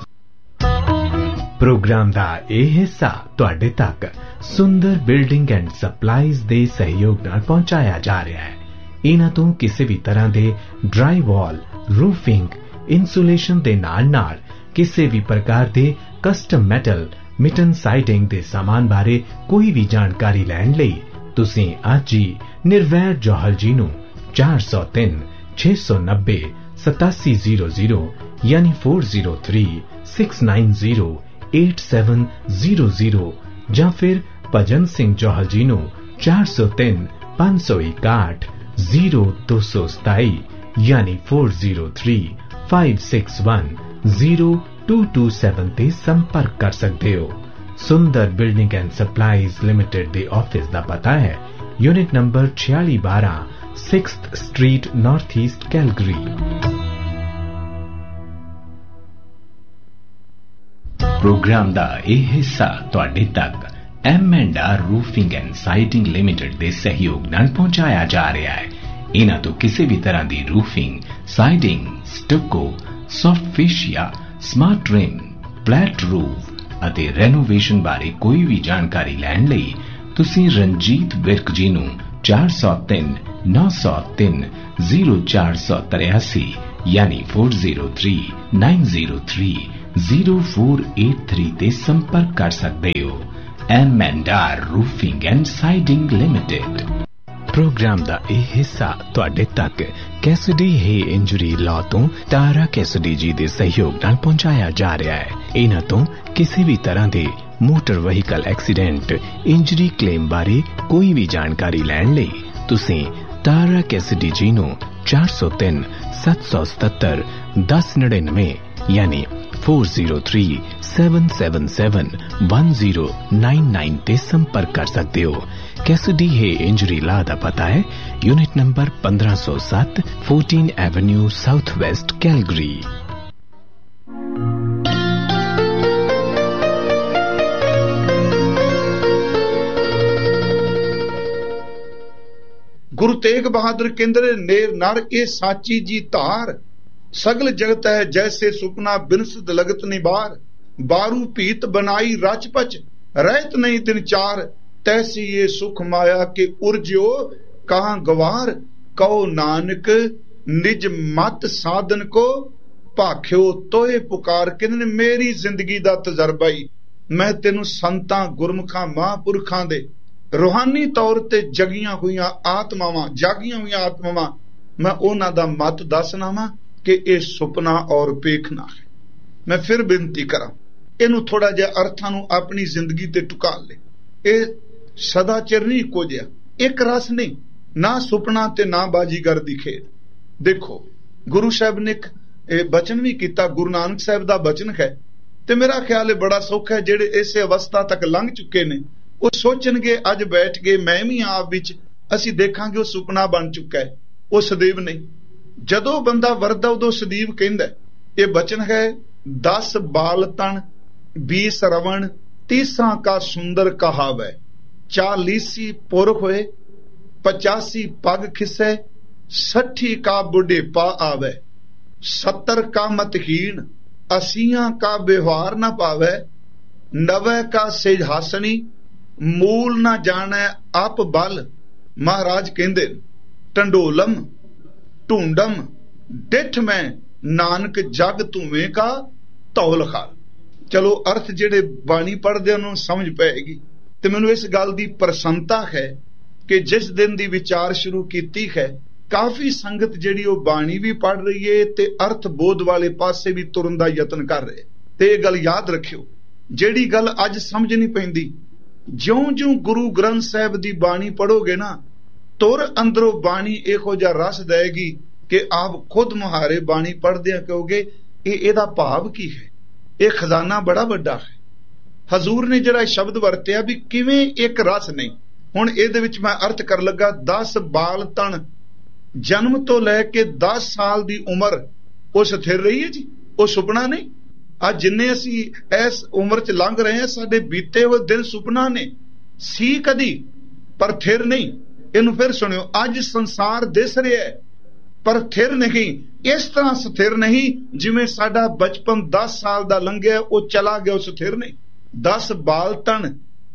Programme ਦਾ ਇਹ ਹਿੱਸਾ ਤੁਹਾਡੇ ਤੱਕ ਸੁੰਦਰ ਬਿਲਡਿੰਗ ਐਂਡ ਸਪਲਾਈਜ਼ ਦੇ ਸਹਿਯੋਗ ਨਾਲ ਪਹੁੰਚਾਇਆ ਜਾ ਰਿਹਾ ਹੈ। ਇਹਨਾਂ ਤੋਂ ਕਿਸੇ ਵੀ ਤਰ੍ਹਾਂ ਦੇ ਡਰਾਈ ਵਾਲ, ਰੂਫਿੰਗ, ਇਨਸੂਲੇਸ਼ਨ ਦੇ ਨਾਲ ਕਿਸੇ ਵੀ ਪ੍ਰਕਾਰ ਦੇ ਕਸਟਮ ਮੈਟਲ, ਮਿਟਨ ਸਾਈਡਿੰਗ ਦੇ ਸਾਮਾਨ ਬਾਰੇ ਕੋਈ ਵੀ ਜਾਣਕਾਰੀ ਲੈਣ ਲਈ ਤੁਸੀਂ ਅੱਜ ਹੀ ਨਿਰਵੈਰ ਜੋਹਲ ਜੀ ਨੂੰ 403 690 8700 ਯਾਨੀ 403 690 8700 ਜਾਂ ਫਿਰ ਭਜਨ ਸਿੰਘ ਜੋਹਲ ਜੀ ਨੂੰ 403 561 0227 ਯਾਨੀ 403 561 0227 ਤੇ ਸੰਪਰਕ ਕਰ ਸਕਦੇ ਹੋ। ਸੁੰਦਰ ਬਿਲਡਿੰਗ ਐਂਡ ਸਪਲਾਈਜ਼ ਲਿਮਿਟਡ ਦੇ ਆਫਿਸ ਦਾ ਪਤਾ ਹੈ unit number 4612 6th street north East Calgary. Programme ਦਾ ਇਹ ਹਿੱਸਾ ਤੁਹਾਡੇ ਤੱਕ M&R roofing and siding limited ਦੇ ਸਹਿਯੋਗ ਨਾਲ ਪਹੁੰਚਾਇਆ ਜਾ ਰਿਹਾ ਹੈ। ਇਹਨਾਂ ਤੋਂ ਕਿਸੇ ਵੀ ਤਰ੍ਹਾਂ ਦੀ roofing, siding, ਸਟੱਕੋ, soft ਫੇਸ਼ੀਆ, smart rim, flat roof ਅਤੇ ਰੈਨੋਵੇਸ਼ਨ ਬਾਰੇ ਕੋਈ ਵੀ ਜਾਣਕਾਰੀ ਲੈਣ ਲਈ ਤੁਸੀਂ ਰਣਜੀਤ ਵਿਰਕ ਜੀ ਨੂੰ 403 903 0483 यानी 4039030483 ਤੇ ਸੰਪਰਕ ਕਰ ਸਕਦੇ ਹੋ। M&R Roofing and Siding Limited। Programme ਦਾ ਇਹ ਹਿੱਸਾ ਤੁਹਾਡੇ ਤੱਕ ਕੈਸਡੀ ਹੈ ਇੰਜਰੀ ਲਾਅ ਤੋਂ ਤਾਰਾ ਕੈਸਡੀ ਜੀ ਦੇ ਸਹਿਯੋਗ ਨਾਲ ਪਹੁੰਚਾਇਆ ਜਾ ਰਿਹਾ ਹੈ। ਇਹਨਾਂ ਤੋਂ ਕਿਸੇ ਵੀ ਤਰ੍ਹਾਂ ਦੇ motor vehicle accident injury claim ਬਾਰੇ ਕੋਈ ਵੀ ਜਾਣਕਾਰੀ ਲੈਣ ਲਈ ਤੁਸੀਂ ਤਾਰਾ ਕੈਸਡੀ ਜੀ ਨੂੰ 403 777 1099 यानी 4037771099 ਤੇ ਸੰਪਰਕ ਕਰ ਸਕਦੇ ਹੋ। ਕੈਸਡੀ ਹੈ ਇੰਜਰੀ ਲਾ ਦਾ ਪਤਾ ਹੈ unit number 1507 14 Avenue south west Calgary.
Guru Tegh Bahadur केंद्र नेर नर ए साची जी धार, सगल जगत है जैसे सुपना बिनसद लगत निबार, बारू पीत बनाई राजपच रहत नहीं दिन चार, तैसी ये सुख माया के उर्ज्यो कहां गवार, कहो नानक निज मत साधन को भाख्यो तोए पुकार। कहंदे मेरी जिंदगी दा तजर्बा ही मैं तेनू संतां गुरमुखां महापुरखां दे रूहानी तौर ते जागियां हुई आत्मावां मैं उन्हां दा मत दसना वा कि यह सुपना और पेखना है। मैं फिर बेनती करा इनू थोड़ा जिहा अर्थां नू अपनी जिंदगी ते टुका ले। ये सदा चिर नहीं इक्को जिहा, एक रस नहीं, ना सुपना ते ना बाजीगर दी खेड। देखो गुरु साहब ने एक बचन भी किया, गुरु नानक साहब दा बचन है ते मेरा ख्याल है बड़ा सौखा है। जेड़े इस अवस्था तक लंघ चुके ने वो सोचणगे अज बैठ के मैं भी आप विच असीं देखांगे वो सुपना बन चुका है, वो सदैव नहीं। जदों बंदा वरदा उदों सदैव कहंदा। ये बचन है 10 बाल तन 20 रवण 30 का सुंदर कहावै, 40 पुर होए 85 पग खिसै, 60 का बुढ़ेपा आवे, 70 का मतहीन 80 का व्यवहार न पावे, 90 का सेजहासनी मूल ना जाने आप बल। महाराज कहंदे टंडोलम ढूंढम डिठ में नानक जग धूवें का धौल खाल। चलो अर्थ जेड़े बाणी पढ़दे उन्होंने समझ पाएगी। ते मैनूं इस गल दी प्रसन्नता है कि जिस दिन दी विचार शुरू कीती है काफी संगत जिहड़ी वो बाणी भी पढ़ रही है ते अर्थ बोध वाले पासे भी तुरन दा यतन कर रहे। ते ये गल याद रखियो, जिहड़ी गल अज समझ नहीं पैंदी ज्यों-ज्यों गुरु ग्रंथ साहिब दी बाणी पढ़ोगे ना तुर अंदरों बाणी इहो जिहा रस देगी कि आप खुद मुहारे बाणी पढ़दे कहोगे इहदा भाव की है, यह खजाना बड़ा वड्डा है। हजूर ने जिहड़ा शब्द वरतिया भी किवें एक रस नहीं। हुण इहदे विच मैं अर्थ कर लगा 10 बाल तन जन्म तो लैके 10 साल दी उम्र वो स्थिर रही है जी, वो सुपना नहीं। आज जिन्ने असी इस उम्र च लंघ रहे हैं साडे बीते हुए दिन सुपना ने सी कदी पर थिर नहीं। इनू फिर सुनियो, अज संसार दिस रहा है पर थिर नहीं, इस तरह स्थिर नहीं जिवें साडा बचपन 10 साल दा लंघिया वो चला गया, वो स्थिर नहीं। 10 बाल तन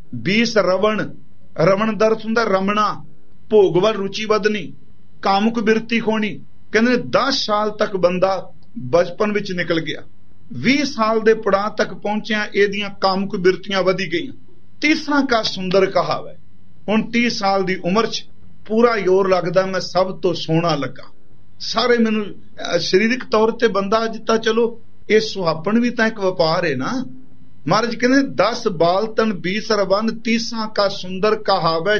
20 रवण, रवण दा अर्थ हुंदा रमना, भोग वल रुचि वधनी, कामुक बिरती होनी। कहंदे 10 साल तक बंदा बचपन विच निकल गया, 20 साल दे पड़ाव तक पहुंचिया एदियां कामुक बिरतियां वधी गईयां। 30 का सुंदर कहावै। हुण 30 साल दी उम्र च पूरा जोर लगदा मैं सब तो सोहना लगा। सारे मैनू शरीरिक तौर ते बंदा अज तां चलो ये सुहापन भी तां एक व्यापार है ना। महाराज कहंदे 10 बाल तन 20 रवन 30 का सुंदर कहावै,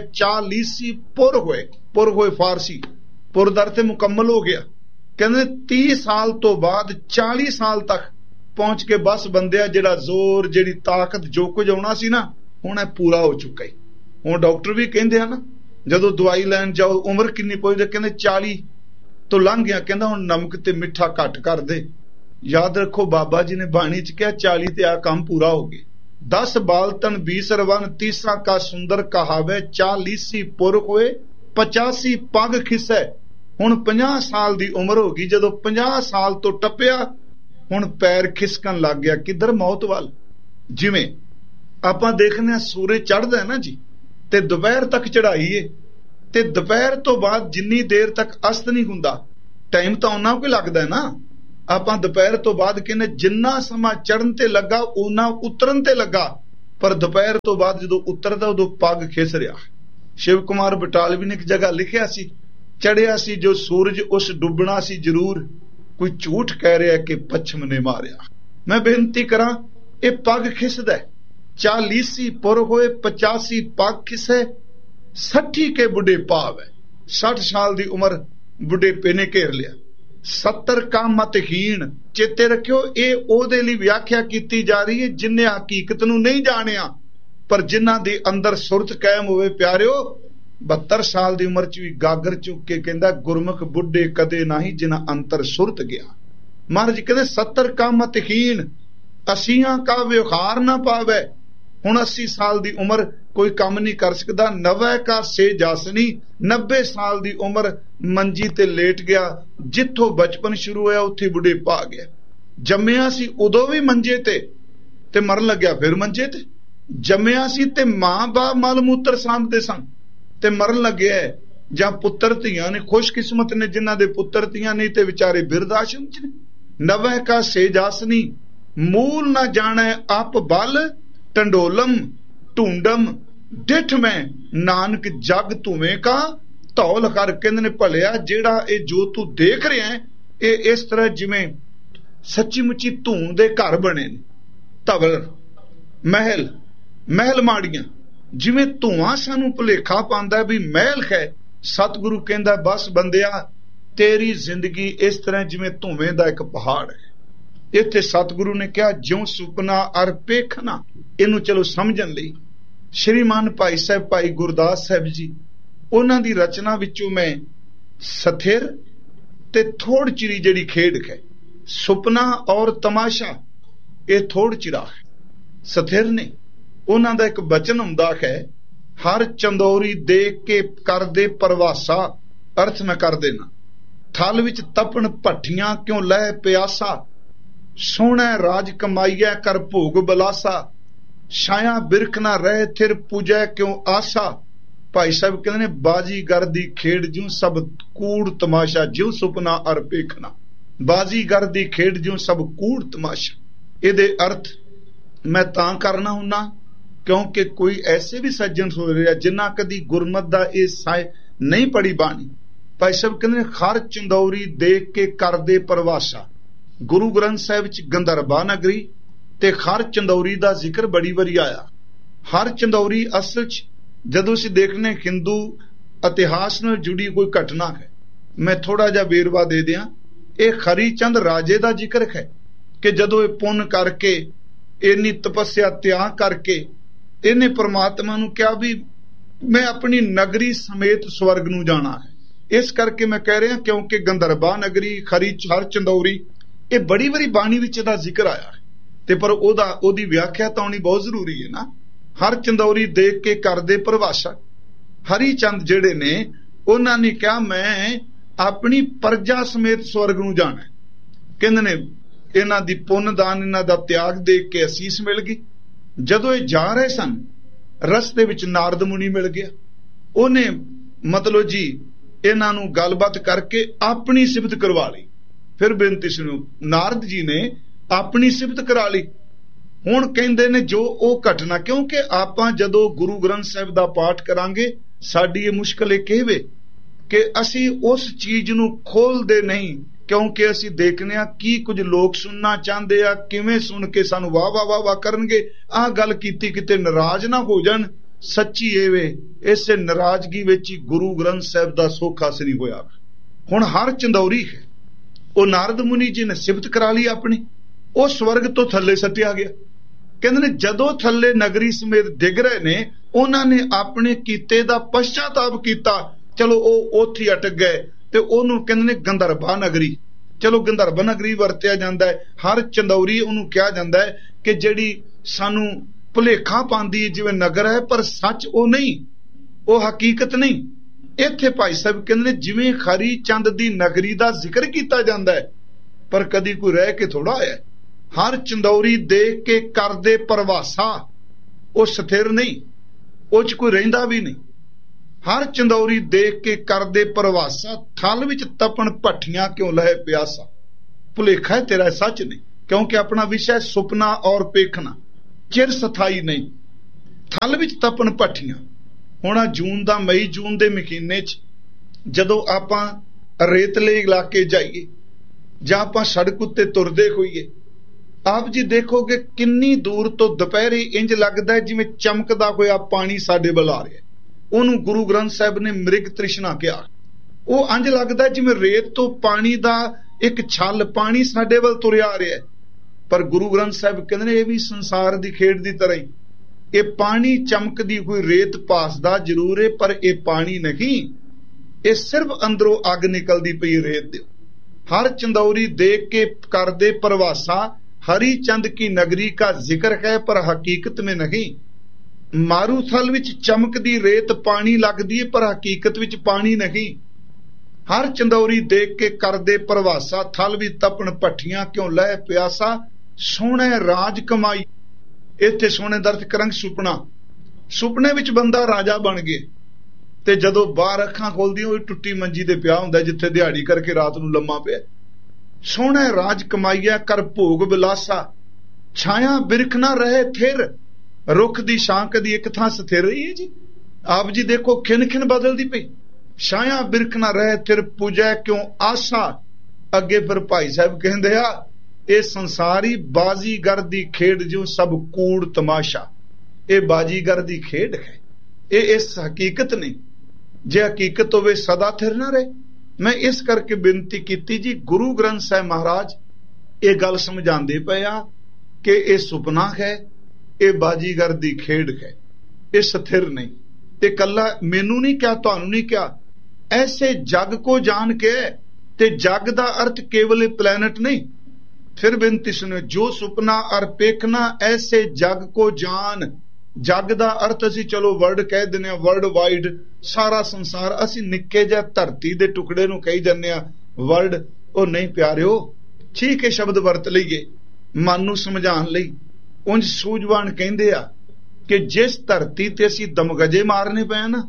40 पुर होए फारसी पुर दर ते मुकम्मल हो गया। कहंदे 30 साल तो बाद 40 साल तक पहुंच के बस बंदिया जिहड़ा जोर जिहड़ी ताकत जो कुछ आउणा सी ना हुण पूरा हो चुका है। हुण डॉक्टर भी कहंदे आ ना जदों दवाई लैण जाओ उम्र किन्नी पहुंचदे, कहंदे 40 तो लंघ गया, कहंदा हुण नमक ते मिठा घट कर दे। याद रखो बाबा जी ने बाणी च कहा 40 ते आ काम पूरा हो गया। 10 बाल तन 20 रवन 30 का सुंदर कहावै, 40 पुर होए 85 पग खिसै। हुण 50 साल दी उम्र हो गई, जदों 50 साल तो टप्पिया हुण पैर खिसकन लग गया किधर मौत वाल। जिवें आपां देखने सूरज चढ़दा है ना जी ते दोपहर तक चढ़ाई है ते दोपहर तो बाद जिन्नी देर तक अस्त नहीं हुंदा ਟਾਈਮ ਤਾਂ ਉਹਨਾਂ ਕੋਈ ਲੱਗਦਾ ਨਾ। ਆਪਾਂ ਦੁਪਹਿਰ ਤੋਂ ਬਾਅਦ ਕਹਿੰਦੇ ਜਿੰਨਾ ਸਮਾਂ ਚੜਨ ਤੇ ਲੱਗਾ ਉਹਨਾਂ ਉਤਰਨ ਤੇ ਲੱਗਾ, ਪਰ ਦੁਪਹਿਰ ਤੋਂ ਬਾਅਦ ਜਦੋਂ ਉਤਰਦਾ ਉਦੋਂ ਪੱਗ ਖਿਸ ਰਿਹਾ। ਸ਼ਿਵ ਕੁਮਾਰ ਬਟਾਲਵੀ ਨੇ ਇੱਕ ਜਗ੍ਹਾ ਲਿਖਿਆ ਸੀ, ਚੜਿਆ ਸੀ ਜੋ ਸੂਰਜ ਉਸ ਡੁੱਬਣਾ ਸੀ ਜ਼ਰੂਰ, ਕੋਈ ਝੂਠ ਕਹਿ ਰਿਹਾ ਕਿ ਪੱਛਮ ਨੇ ਮਾਰਿਆ। ਮੈਂ ਬੇਨਤੀ ਕਰਾਂ, ਇਹ ਪੱਗ ਖਿਸਦਾ 40 ਪੁਰ ਹੋਏ 85 ਪੱਗ ਖਿਸੇ 60 ਕੇ ਬੁੱਢੇ ਭਾਵ ਹੈ। 60 ਸਾਲ ਦੀ ਉਮਰ ਬੁਢੇਪੇ ਨੇ ਘੇਰ ਲਿਆ। 70 ਕਾ ਮਤਹੀਣ, ਚੇਤੇ ਰੱਖਿਓ ਇਹ ਉਹਦੇ ਲਈ ਵਿਆਖਿਆ ਕੀਤੀ ਜਾ ਰਹੀ ਹੈ ਜਿਨ੍ਹਾਂ ਹਕੀਕਤ ਨੂੰ ਨਹੀਂ ਜਾਣਿਆ, ਪਰ ਜਿਨ੍ਹਾਂ ਦੇ ਅੰਦਰ ਸੁਰਤ ਕਾਇਮ ਹੋਵੇ। ਪਿਆਰਿਓ 72 ਸਾਲ ਦੀ ਉਮਰ ਚ ਵੀ ਗਾਗਰ ਚੁੱਕ ਕੇ ਕਹਿੰਦਾ ਗੁਰਮੁਖ ਬੁੱਢੇ ਕਦੇ ਨਹੀਂ ਜਿਨ੍ਹਾਂ ਅੰਤਰ ਸੁਰਤ ਗਿਆ। ਮਹਾਰਾਜ ਕਹਿੰਦੇ 70 ਕਾ ਮਤਹੀਣ, 80 ਕਾ ਵਿਵਹਾਰ ਨਾ ਪਾਵੇ। ਹੁਣ 80 ਸਾਲ ਦੀ ਉਮਰ ਕੋਈ ਕੰਮ ਨਹੀਂ ਕਰ ਸਕਦਾ। 90 ਕਾ ਸੇ ਜਾਸਨੀ, 90 ਸਾਲ ਦੀ ਉਮਰ ਮੰਜੀ ਤੇ ਲੇਟ ਗਿਆ। ਜਿੱਥੋਂ ਬਚਪਨ ਸ਼ੁਰੂ ਹੋਇਆ ਉੱਥੇ ਬੁਢੇਪਾ ਆ ਗਿਆ। ਜੰਮਿਆ ਸੀ ਉਦੋਂ ਵੀ ਮੰਜੇ ਤੇ ਮਰਨ ਲੱਗਿਆ ਫਿਰ ਮੰਜੇ ਤੇ। ਜੰਮਿਆ ਸੀ ਤੇ ਮਾਂ ਬਾਪ ਮਲ ਮੂਤਰ ਸਾਂਭਦੇ ਸਨ ਤੇ ਮਰਨ ਲੱਗਿਆ। ਜਾਂ ਪੁੱਤਰ ਧੀਆਂ ਨੇ, ਖੁਸ਼ਕਿਸਮਤ ਨੇ ਜਿਨ੍ਹਾਂ ਦੇ ਪੁੱਤਰ ਧੀਆਂ ਨਹੀਂ ਤੇ ਵਿਚਾਰੇ ਬਿਰਧ ਆਸ਼ਰਮ ਚ ਨੇ। 90 ਕਾ ਸੇ ਜਾਸਨੀ, ਮੂਲ ਨਾ ਜਾਣੈ ਆਪ ਬਲ, ਟੰਡੋਲਮ ਢੂੰਡਮ ਡਿਠ ਮੈਂ, ਨਾਨਕ ਜਗ ਧੂਵੇਂ ਕਾ ਧੌਲ ਕਰ। ਕਹਿੰਦੇ ਨੇ ਭਲਿਆ ਜਿਹੜਾ ਇਹ ਜੋ ਤੂੰ ਦੇਖ ਰਿਹਾ ਹੈ ਇਹ ਇਸ ਤਰ੍ਹਾਂ ਜਿਵੇਂ ਸੱਚੀ ਮੁੱਚੀ ਧੂੰ ਦੇ ਘਰ ਬਣੇ ਨੇ, ਧਵਲ ਮਹਿਲ ਮਾੜੀਆਂ, ਜਿਵੇਂ ਧੂਆਂ ਸਾਨੂੰ ਭੁਲੇਖਾ ਪਾਉਂਦਾ ਵੀ ਮਹਿਲ ਹੈ। ਸਤਿਗੁਰੂ ਕਹਿੰਦਾ ਬਸ ਬੰਦਿਆ ਤੇਰੀ ਜ਼ਿੰਦਗੀ ਇਸ ਤਰ੍ਹਾਂ ਜਿਵੇਂ ਧੂਵੇਂ ਦਾ ਇੱਕ ਪਹਾੜ ਹੈ। ਇੱਥੇ ਸਤਿਗੁਰੂ ਨੇ ਕਿਹਾ ਜਿਉਂ ਸੁਪਨਾ ਅਰ ਪੇਖਣਾ। ਇਹਨੂੰ ਚਲੋ ਸਮਝਣ ਲਈ ਸ਼੍ਰੀਮਾਨ ਭਾਈ ਸਾਹਿਬ ਭਾਈ ਗੁਰਦਾਸ ਸਾਹਿਬ ਜੀ, ਉਹਨਾਂ ਦੀ ਰਚਨਾ ਵਿੱਚੋਂ ਮੈਂ ਸਥਿਰ ਤੇ ਥੋੜ ਚਿਰੀ ਜਿਹੜੀ ਖੇਡ ਹੈ, ਸੁਪਨਾ ਔਰ ਤਮਾਸ਼ਾ, ਇਹ ਥੋੜ ਚਿਰਾ ਹੈ। ਸਥਿਰ ਨੇ ਉਹਨਾਂ ਦਾ ਇੱਕ ਬਚਨ ਹੁੰਦਾ ਹੈ, ਹਰ ਚੰਦੋਰੀ ਦੇਖ ਕੇ ਕਰਦੇ ਪਰਵਾਸਾ। ਅਰਥ ਮੈਂ ਕਰ ਦੇਣਾ, ਥਲ ਵਿੱਚ ਤਪਣ ਭੱਠੀਆਂ ਕਿਉਂ ਲਹਿ ਪਿਆਸਾ, ਸੋਹਣਾ ਰਾਜ ਕਮਾਈਐ ਕਰ ਭੋਗ ਬਲਾਸਾ, ਛਾਇਆ ਬਿਰਖ ਨਾ ਰਹਿ ਥਿਰ ਪੂਜੈ ਕਿਉਂ ਆਸਾ। ਭਾਈ ਸਾਹਿਬ ਕਹਿੰਦੇ ਨੇ ਬਾਜੀਗਰ ਦੀ ਖੇਡ ਜਿਉਂ ਸਭ ਕੂੜ ਤਮਾਸ਼ਾ, ਜਿਉਂ ਸੁਪਨਾ ਅਰ ਪੇਖਣਾ। ਬਾਜੀਗਰ ਦੀ ਖੇਡ ਜਿਉਂ ਸਭ ਕੂੜ ਤਮਾਸ਼ਾ। ਇਹਦੇ ਅਰਥ ਮੈਂ ਤਾਂ ਕਰਨਾ ਹੁੰਨਾ ਕਿਉਂਕਿ ਕੋਈ ਐਸੇ ਵੀ ਸੱਜਣ ਹੋ ਰਿਹਾ ਜਿਨ੍ਹਾਂ ਕਦੀ ਗੁਰਮਤ ਦਾ ਇਹ ਸਾਇ ਨਹੀਂ ਪੜੀ ਬਾਣੀ। ਭਾਈ ਸਾਹਿਬ ਕਹਿੰਦੇ ਨੇ ਹਰ ਚੰਦੌਰੀ ਦੇਖ ਕੇ ਕਰਦੇ ਪਰਵਾਸਾ। ਗੁਰੂ ਗ੍ਰੰਥ ਸਾਹਿਬ ਵਿੱਚ ਗੰਧਰਵਾ ਨਗਰੀ ਤੇ ਹਰ ਚੰਦੌਰੀ ਦਾ ਜ਼ਿਕਰ ਬੜੀ ਵਾਰੀ ਆਇਆ। ਹਰ ਚੰਦੌਰੀ ਅਸਲ ਚ ਜਦੋਂ ਅਸੀਂ ਦੇਖਨੇ ਹਿੰਦੂ ਇਤਿਹਾਸ ਨਾਲ ਜੁੜੀ ਕੋਈ ਘਟਨਾ ਹੈ। ਮੈਂ ਥੋੜਾ ਜਿਹਾ ਵੇਰਵਾ ਦੇ ਦਿਆਂ। ਇਹ ਹਰੀ ਚੰਦ ਰਾਜੇ ਦਾ ਜ਼ਿਕਰ ਹੈ ਕਿ ਜਦੋਂ ਇਹ ਪੁੰਨ ਕਰਕੇ ਇੰਨੀ ਤਪੱਸਿਆ ਤਿਆਗ ਕਰਕੇ ਇਹਨੇ ਪ੍ਰਮਾਤਮਾ ਨੂੰ ਕਿਹਾ ਵੀ ਮੈਂ ਆਪਣੀ ਨਗਰੀ ਸਮੇਤ ਸਵਰਗ ਨੂੰ ਜਾਣਾ ਹੈ। ਇਸ ਕਰਕੇ ਮੈਂ ਕਹਿ ਰਿਹਾ ਕਿਉਂਕਿ ਗੰਧਰਵਾ ਨਗਰੀ ਹਰ ਚੰਦੌਰੀ ਇਹ ਬੜੀ ਵਾਰੀ ਬਾਣੀ ਵਿੱਚ ਇਹਦਾ ਜ਼ਿਕਰ ਆਇਆ ਤੇ ਪਰ ਉਹਦੀ ਵਿਆਖਿਆ ਤਾਂ ਹੋਣੀ ਬਹੁਤ ਜ਼ਰੂਰੀ ਹੈ ਨਾ। ਹਰ ਚੰਦੌਰੀ ਦੇਖ ਕੇ ਕਰਦੇ ਪਰਵਾਸ਼ਾ। ਹਰੀ ਚੰਦ ਜਿਹੜੇ ਨੇ ਉਹਨਾਂ ਨੇ ਕਿਹਾ ਮੈਂ ਆਪਣੀ ਪ੍ਰਜਾ ਸਮੇਤ ਸਵਰਗ ਨੂੰ ਜਾਣਾ। ਕਹਿੰਦੇ ਨੇ ਇਹਨਾਂ ਦੀ ਪੁੰਨ ਦਾਨ ਇਹਨਾਂ ਦਾ ਤਿਆਗ ਦੇਖ ਕੇ ਅਸੀਸ ਮਿਲ ਗਈ। ਜਦੋਂ ਇਹ ਜਾ ਰਹੇ ਸਨ ਰਸਤੇ ਵਿੱਚ ਨਾਰਦ ਮੁਨੀ ਮਿਲ ਗਿਆ। ਉਹਨੇ ਮਤਲਬ ਜੀ ਇਹਨਾਂ ਨੂੰ ਗੱਲਬਾਤ ਕਰਕੇ ਆਪਣੀ ਸਿਫਤ ਕਰਵਾ ਲਈ। ਫਿਰ ਬੇਨਤੀ ਸੁਣੋ, ਨਾਰਦ ਜੀ ਨੇ ਆਪਣੀ ਸਿਫਤ ਕਰਾ ਲਈ। ਹੁਣ ਕਹਿੰਦੇ ਨੇ ਜੋ ਉਹ ਘਟਨਾ, ਕਿਉਂਕਿ ਆਪਾਂ ਜਦੋਂ ਗੁਰੂ ਗ੍ਰੰਥ ਸਾਹਿਬ ਦਾ ਪਾਠ ਕਰਾਂਗੇ ਸਾਡੀ ਇਹ ਮੁਸ਼ਕਲ ਇਹ ਕਹਵੇ ਕਿ ਅਸੀਂ ਉਸ ਚੀਜ਼ ਨੂੰ ਖੋਲਦੇ ਨਹੀਂ, ਕਿਉਂਕਿ ਅਸੀਂ ਦੇਖਦੇ ਹਾਂ ਕੀ ਕੁਝ ਲੋਕ ਸੁਣਨਾ ਚਾਹੁੰਦੇ ਆ, ਕਿਵੇਂ ਸੁਣ ਕੇ ਸਾਨੂੰ ਵਾਹ ਵਾਹ ਵਾਹ ਵਾਹ ਕਰਨਗੇ। ਆਹ ਗੱਲ ਕੀਤੀ ਕਿਤੇ ਨਾਰਾਜ਼ ਨਾ ਹੋ ਜਾਣ। ਸੱਚੀ ਇਹ ਵੇ ਇਸੇ ਨਾਰਾਜ਼ਗੀ ਵਿੱਚ ਹੀ ਗੁਰੂ ਗ੍ਰੰਥ ਸਾਹਿਬ ਦਾ ਸੁੱਖ ਹਾਸਲ ਨਹੀਂ ਹੋਇਆ। ਹੁਣ ਹਰ ਚੰਦੌਰੀ ਹੈ ਉਹ ਨਾਰਦ ਮੁਨੀ ਜੀ ਨੇ ਸਿਫਤ ਕਰਾ ਲਈ ਆਪਣੀ, ਉਹ ਸਵਰਗ ਤੋਂ ਥੱਲੇ ਸੱਟਿਆ ਗਿਆ। ਕਹਿੰਦੇ ਨੇ ਜਦੋਂ ਥੱਲੇ ਨਗਰੀ ਸਮੇਤ ਡਿੱਗ ਰਹੇ ਨੇ ਉਹਨਾਂ ਨੇ ਆਪਣੇ ਕੀਤੇ ਦਾ ਪਛਤਾਤਾਪ ਕੀਤਾ। ਚਲੋ ਉਹ ਉੱਥੇ ਹੀ ਅਟਕ ਗਏ ਤੇ ਉਹਨੂੰ ਕਹਿੰਦੇ ਨੇ ਗੰਧਰਵਾ ਨਗਰੀ। ਚਲੋ ਗੰਧਰਵਾ ਨਗਰੀ ਵਰਤਿਆ ਜਾਂਦਾ ਹੈ। ਹਰ ਚੰਦੌਰੀ ਉਹਨੂੰ ਕਿਹਾ ਜਾਂਦਾ ਹੈ ਕਿ ਜਿਹੜੀ ਸਾਨੂੰ ਭੁਲੇਖਾ ਪਾਉਂਦੀ ਹੈ ਜਿਵੇਂ ਨਗਰ ਹੈ, ਪਰ ਸੱਚ ਉਹ ਨਹੀਂ, ਉਹ ਹਕੀਕਤ ਨਹੀਂ। ਇੱਥੇ ਭਾਈ ਸਾਹਿਬ ਕਹਿੰਦੇ ਨੇ ਜਿਵੇਂ ਹਰੀ ਚੰਦ ਦੀ ਨਗਰੀ ਦਾ ਜ਼ਿਕਰ ਕੀਤਾ ਜਾਂਦਾ ਹੈ ਪਰ ਕਦੀ ਕੋਈ ਰਹਿ ਕੇ ਥੋੜਾ ਆਇਆ। ਹਰ ਚੰਦੌਰੀ ਦੇਖ ਕੇ ਕਰਦੇ ਪਰਵਾਸਾ, ਉਹ ਸਥਿਰ ਨਹੀਂ, ਉਹ ਚ ਕੋਈ ਰਹਿੰਦਾ ਵੀ ਨਹੀਂ। ਹਰ ਚੰਦੌਰੀ ਦੇਖ ਕੇ ਕਰਦੇ ਪ੍ਰਵਾਸਾ, ਥਲ ਵਿੱਚ ਤਪਣ ਭੱਠੀਆਂ ਕਿਉਂ ਲਹੇ ਪਿਆਸਾ। ਭੁਲੇਖਾ ਹੈ ਤੇਰਾ, ਸੱਚ ਨਹੀਂ, ਕਿਉਂਕਿ ਆਪਣਾ ਵਿਸ਼ਾ ਸੁਪਨਾ ਔਰ ਪੇਖਣਾ, ਚਿਰ ਸਥਾਈ ਨਹੀਂ। ਥਲ ਵਿੱਚ ਤਪਣ ਭੱਠੀਆਂ, ਹੁਣ ਜੂਨ ਦਾ ਮਈ ਜੂਨ ਦੇ ਮਹੀਨੇ 'ਚ ਜਦੋਂ ਆਪਾਂ ਰੇਤਲੇ ਇਲਾਕੇ ਜਾਈਏ ਜਾਂ ਆਪਾਂ ਸੜਕ ਉੱਤੇ ਤੁਰਦੇ ਹੋਈਏ, ਆਪ ਜੀ ਦੇਖੋਗੇ ਕਿੰਨੀ ਦੂਰ ਤੋਂ ਦੁਪਹਿਰੇ ਇੰਜ ਲੱਗਦਾ ਜਿਵੇਂ ਚਮਕਦਾ ਹੋਇਆ ਪਾਣੀ ਸਾਡੇ ਵੱਲ ਆ ਰਿਹਾ। ਉਹਨੂੰ ਗੁਰੂ ਗ੍ਰੰਥ ਸਾਹਿਬ ਨੇ ਮ੍ਰਿਗ ਤ੍ਰਿਸ਼ਨਾ ਕਿਹਾ। ਉਹ ਇੰਜ ਲੱਗਦਾ ਜਿਵੇਂ ਰੇਤ ਤੋਂ ਪਾਣੀ ਦਾ ਇੱਕ ਛੱਲ ਪਾਣੀ ਸਾਡੇ ਵੱਲ ਤੁਰਿਆ ਆ ਰਿਹਾ। ਪਰ ਗੁਰੂ ਗ੍ਰੰਥ ਸਾਹਿਬ ਕਹਿੰਦੇ ਨੇ ਇਹ ਵੀ ਸੰਸਾਰ ਦੀ ਖੇਡ ਦੀ ਤਰ੍ਹਾਂ ਹੀ, ਇਹ ਪਾਣੀ ਚਮਕਦੀ ਹੋਈ ਰੇਤ ਭਾਸਦਾ ਜ਼ਰੂਰ ਹੈ, ਪਰ ਇਹ ਪਾਣੀ ਨਹੀਂ, ਇਹ ਸਿਰਫ ਅੰਦਰੋਂ ਅੱਗ ਨਿਕਲਦੀ ਪਈ ਰੇਤ ਦਿਓ। ਹਰ ਚੰਦੌਰੀ ਦੇਖ ਕੇ ਕਰਦੇ ਪ੍ਰਵਾਸਾ, हरी चंद की नगरी का जिक्र है पर हकीकत में नहीं। मारूथल विच चमकदी रेत पानी लगदी है पर हकीकत विच पानी नहीं। हर चंदौरी देख के करदे प्रवासा, थल भी तपन भट्ठियां क्यों लह प्यासा। सोहणे राज कमाई, इत्थे सोहणे दा अर्थ करंग सुपना। सुपने विच बंदा राजा बन गए ते जदों बाहर अखां खोलदियां ओह टुट्टी मंजी ते पिया हुंदा जिथे दिहाड़ी करके रात नूं लम्मा पिया। सोहणे राज कमाईया कर भोग बिलासा, छाया बिरख ना रहे थिर। रुख दी छां कदी एक थां स्थिर रही है जी। आप जी देखो खिन खिन बदलदी पई। छाया बिरख ना रहे थिर, पूजै क्यों आसा। अगे फिर भाई साहब कहंदे आ, ये संसारी बाजीगर दी खेड जो सब कूड़ तमाशा। ये बाजीगर दी खेड है, ये इस हकीकत नहीं। जे हकीकत होवे सदा थिर ना रहे। मैं इस करके बेनती की जी, गुरु ग्रंथ साहिब महाराज ये गल समझाते पे आ कि यह सुपना है, यह बाजीगर दी खेड है, यह स्थिर नहीं। ते कला मैनू नहीं क्या, तुहानू नहीं क्या, ऐसे जग को जान के। ते जग दा अर्थ केवल प्लैनेट नहीं। फिर बेनती सुनो, जो सुपना और पेखना ऐसे जग को जान। जग दा अर्थ असी चलो वर्ल्ड कह दिने, वर्ल्ड वाइड सारा संसार। असी निक्के जिहा धरती दे टुकड़े नूं कही जन्ने वर्ल्ड। ओ नहीं प्यारिओ, ठीक है शब्द वरत लईए मन नूं समझाउण लई। उंज सूझवान कहंदे आ कि जिस धरती ते असी दमगजे मारने पए ना,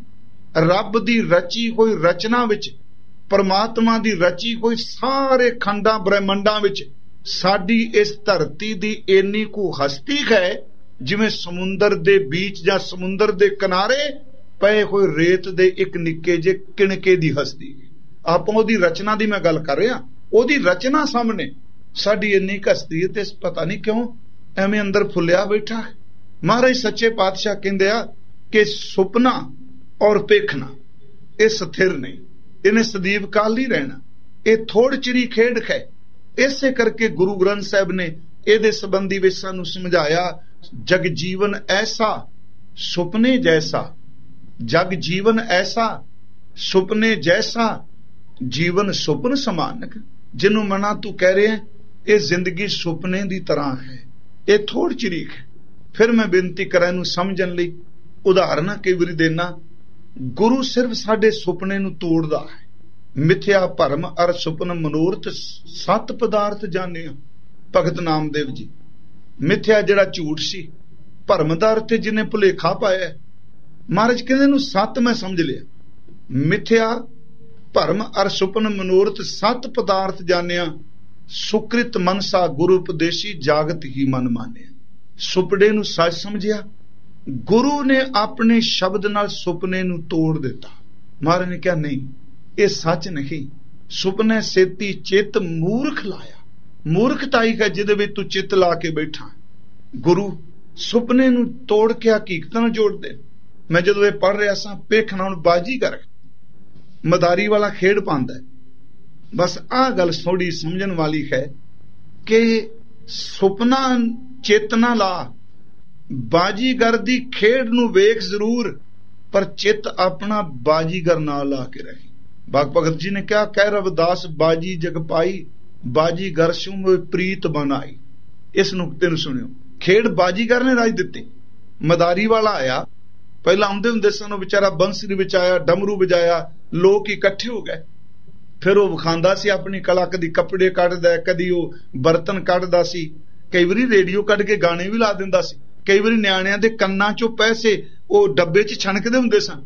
रब दी रची होई रचना विच, परमात्मा दी रची होई सारे खंडां ब्रह्मंडां विच साडी इस धरती दी इन्नी कु हस्ती है जिवें समुंदर दे बीच जां समुंदर दे किनारे पए होए रेत दे एक निक्के जे किणके दी हस्ती। आपां ओहदी रचना दी मैं गल कर रहा, ओहदी रचना सामने साडी इन्नी हस्ती है ते पता नहीं क्यों एवें अंदर फुलिया बैठा है। महाराज सच्चे पातशाह कहंदे आ कि सुपना और पेखना ये स्थिर नहीं, इन्हें सदीव काल नहीं रहना, ये थोड़ चिरी खेड है। इसे करके गुरु ग्रंथ साहिब ने इहदे संबंधी विच सानूं समझाया, जग जीवन ऐसा सुपने जैसा। जग जीवन ऐसा सुपने जैसा, जीवन सुपन समानक। जिन्हों मना तू कह रहे हैं ये जिंदगी सुपने की तरह है, ये थोड़ चिरीक है। फिर मैं बेनती करा इनू समझण लई उदाहरण कई बारी देना। गुरु सिर्फ साडे सुपने नू तोड़दा है। मिथ्या भरम अर सुपन मनोरथ सत पदार्थ जाने। भगत नामदेव जी, मिथ्या जिहड़ा झूठ सी, भरम दा अर्थ जिन्हें भुलेखा पाया। महाराज कहंदे नूं सत मैं समझ लिया। मिथ्या भरम अर सुपन मनोरथ सत पदार्थ जानिया। सुकृत मनसा गुरु उपदेशी, जागत ही मन मानिया। सुपने नूं सच समझिया, गुरु ने अपने शब्द नाल सुपने नूं तोड़ दिता। महाराज ने कहा नहीं, ये सच नहीं। सुपने सेती चित मूर्ख लाया। मूर्खताई है जिहदे विच तू चित ला के बैठा। गुरु सुपने नूं तोड़ के हकीकत नाल जोड़ दे। मैं जदों ये पढ़ रहा सा, पेखना हुण बाजीगर मदारी वाला खेड पांदा है। बस आ गल थोड़ी समझण वाली है कि सुपना चेतना ला, बाजीगर दी खेड नूं वेख जरूर, पर चित अपना बाजीगर ना ला के रहे। बाग भगत जी ने क्या कह, रविदास बाजी जग पाई, बाजीगर शू प्रीत बनाई। इस नुकते नूं सुनियो, खेड बाजीगर ने राज दित्ती। मदारी वाला आया, पहला आउंदे हुंदे सन, बेचारा बंसरी बजाया, डमरू बजाया, लोग इकट्ठे हो गए। फिर वो विखांदा सी अपनी कला, कदी कपड़े कढ़दा, कदी वो बर्तन कढ़दा सी, कई बारी रेडियो कढ़ के गाने भी ला दिंदा सी, कई बारी न्याणिਆਂ ਦੇ ਕੰਨਾਂ ਚੋਂ पैसे वो डब्बे च छणकदे हुंदे सन।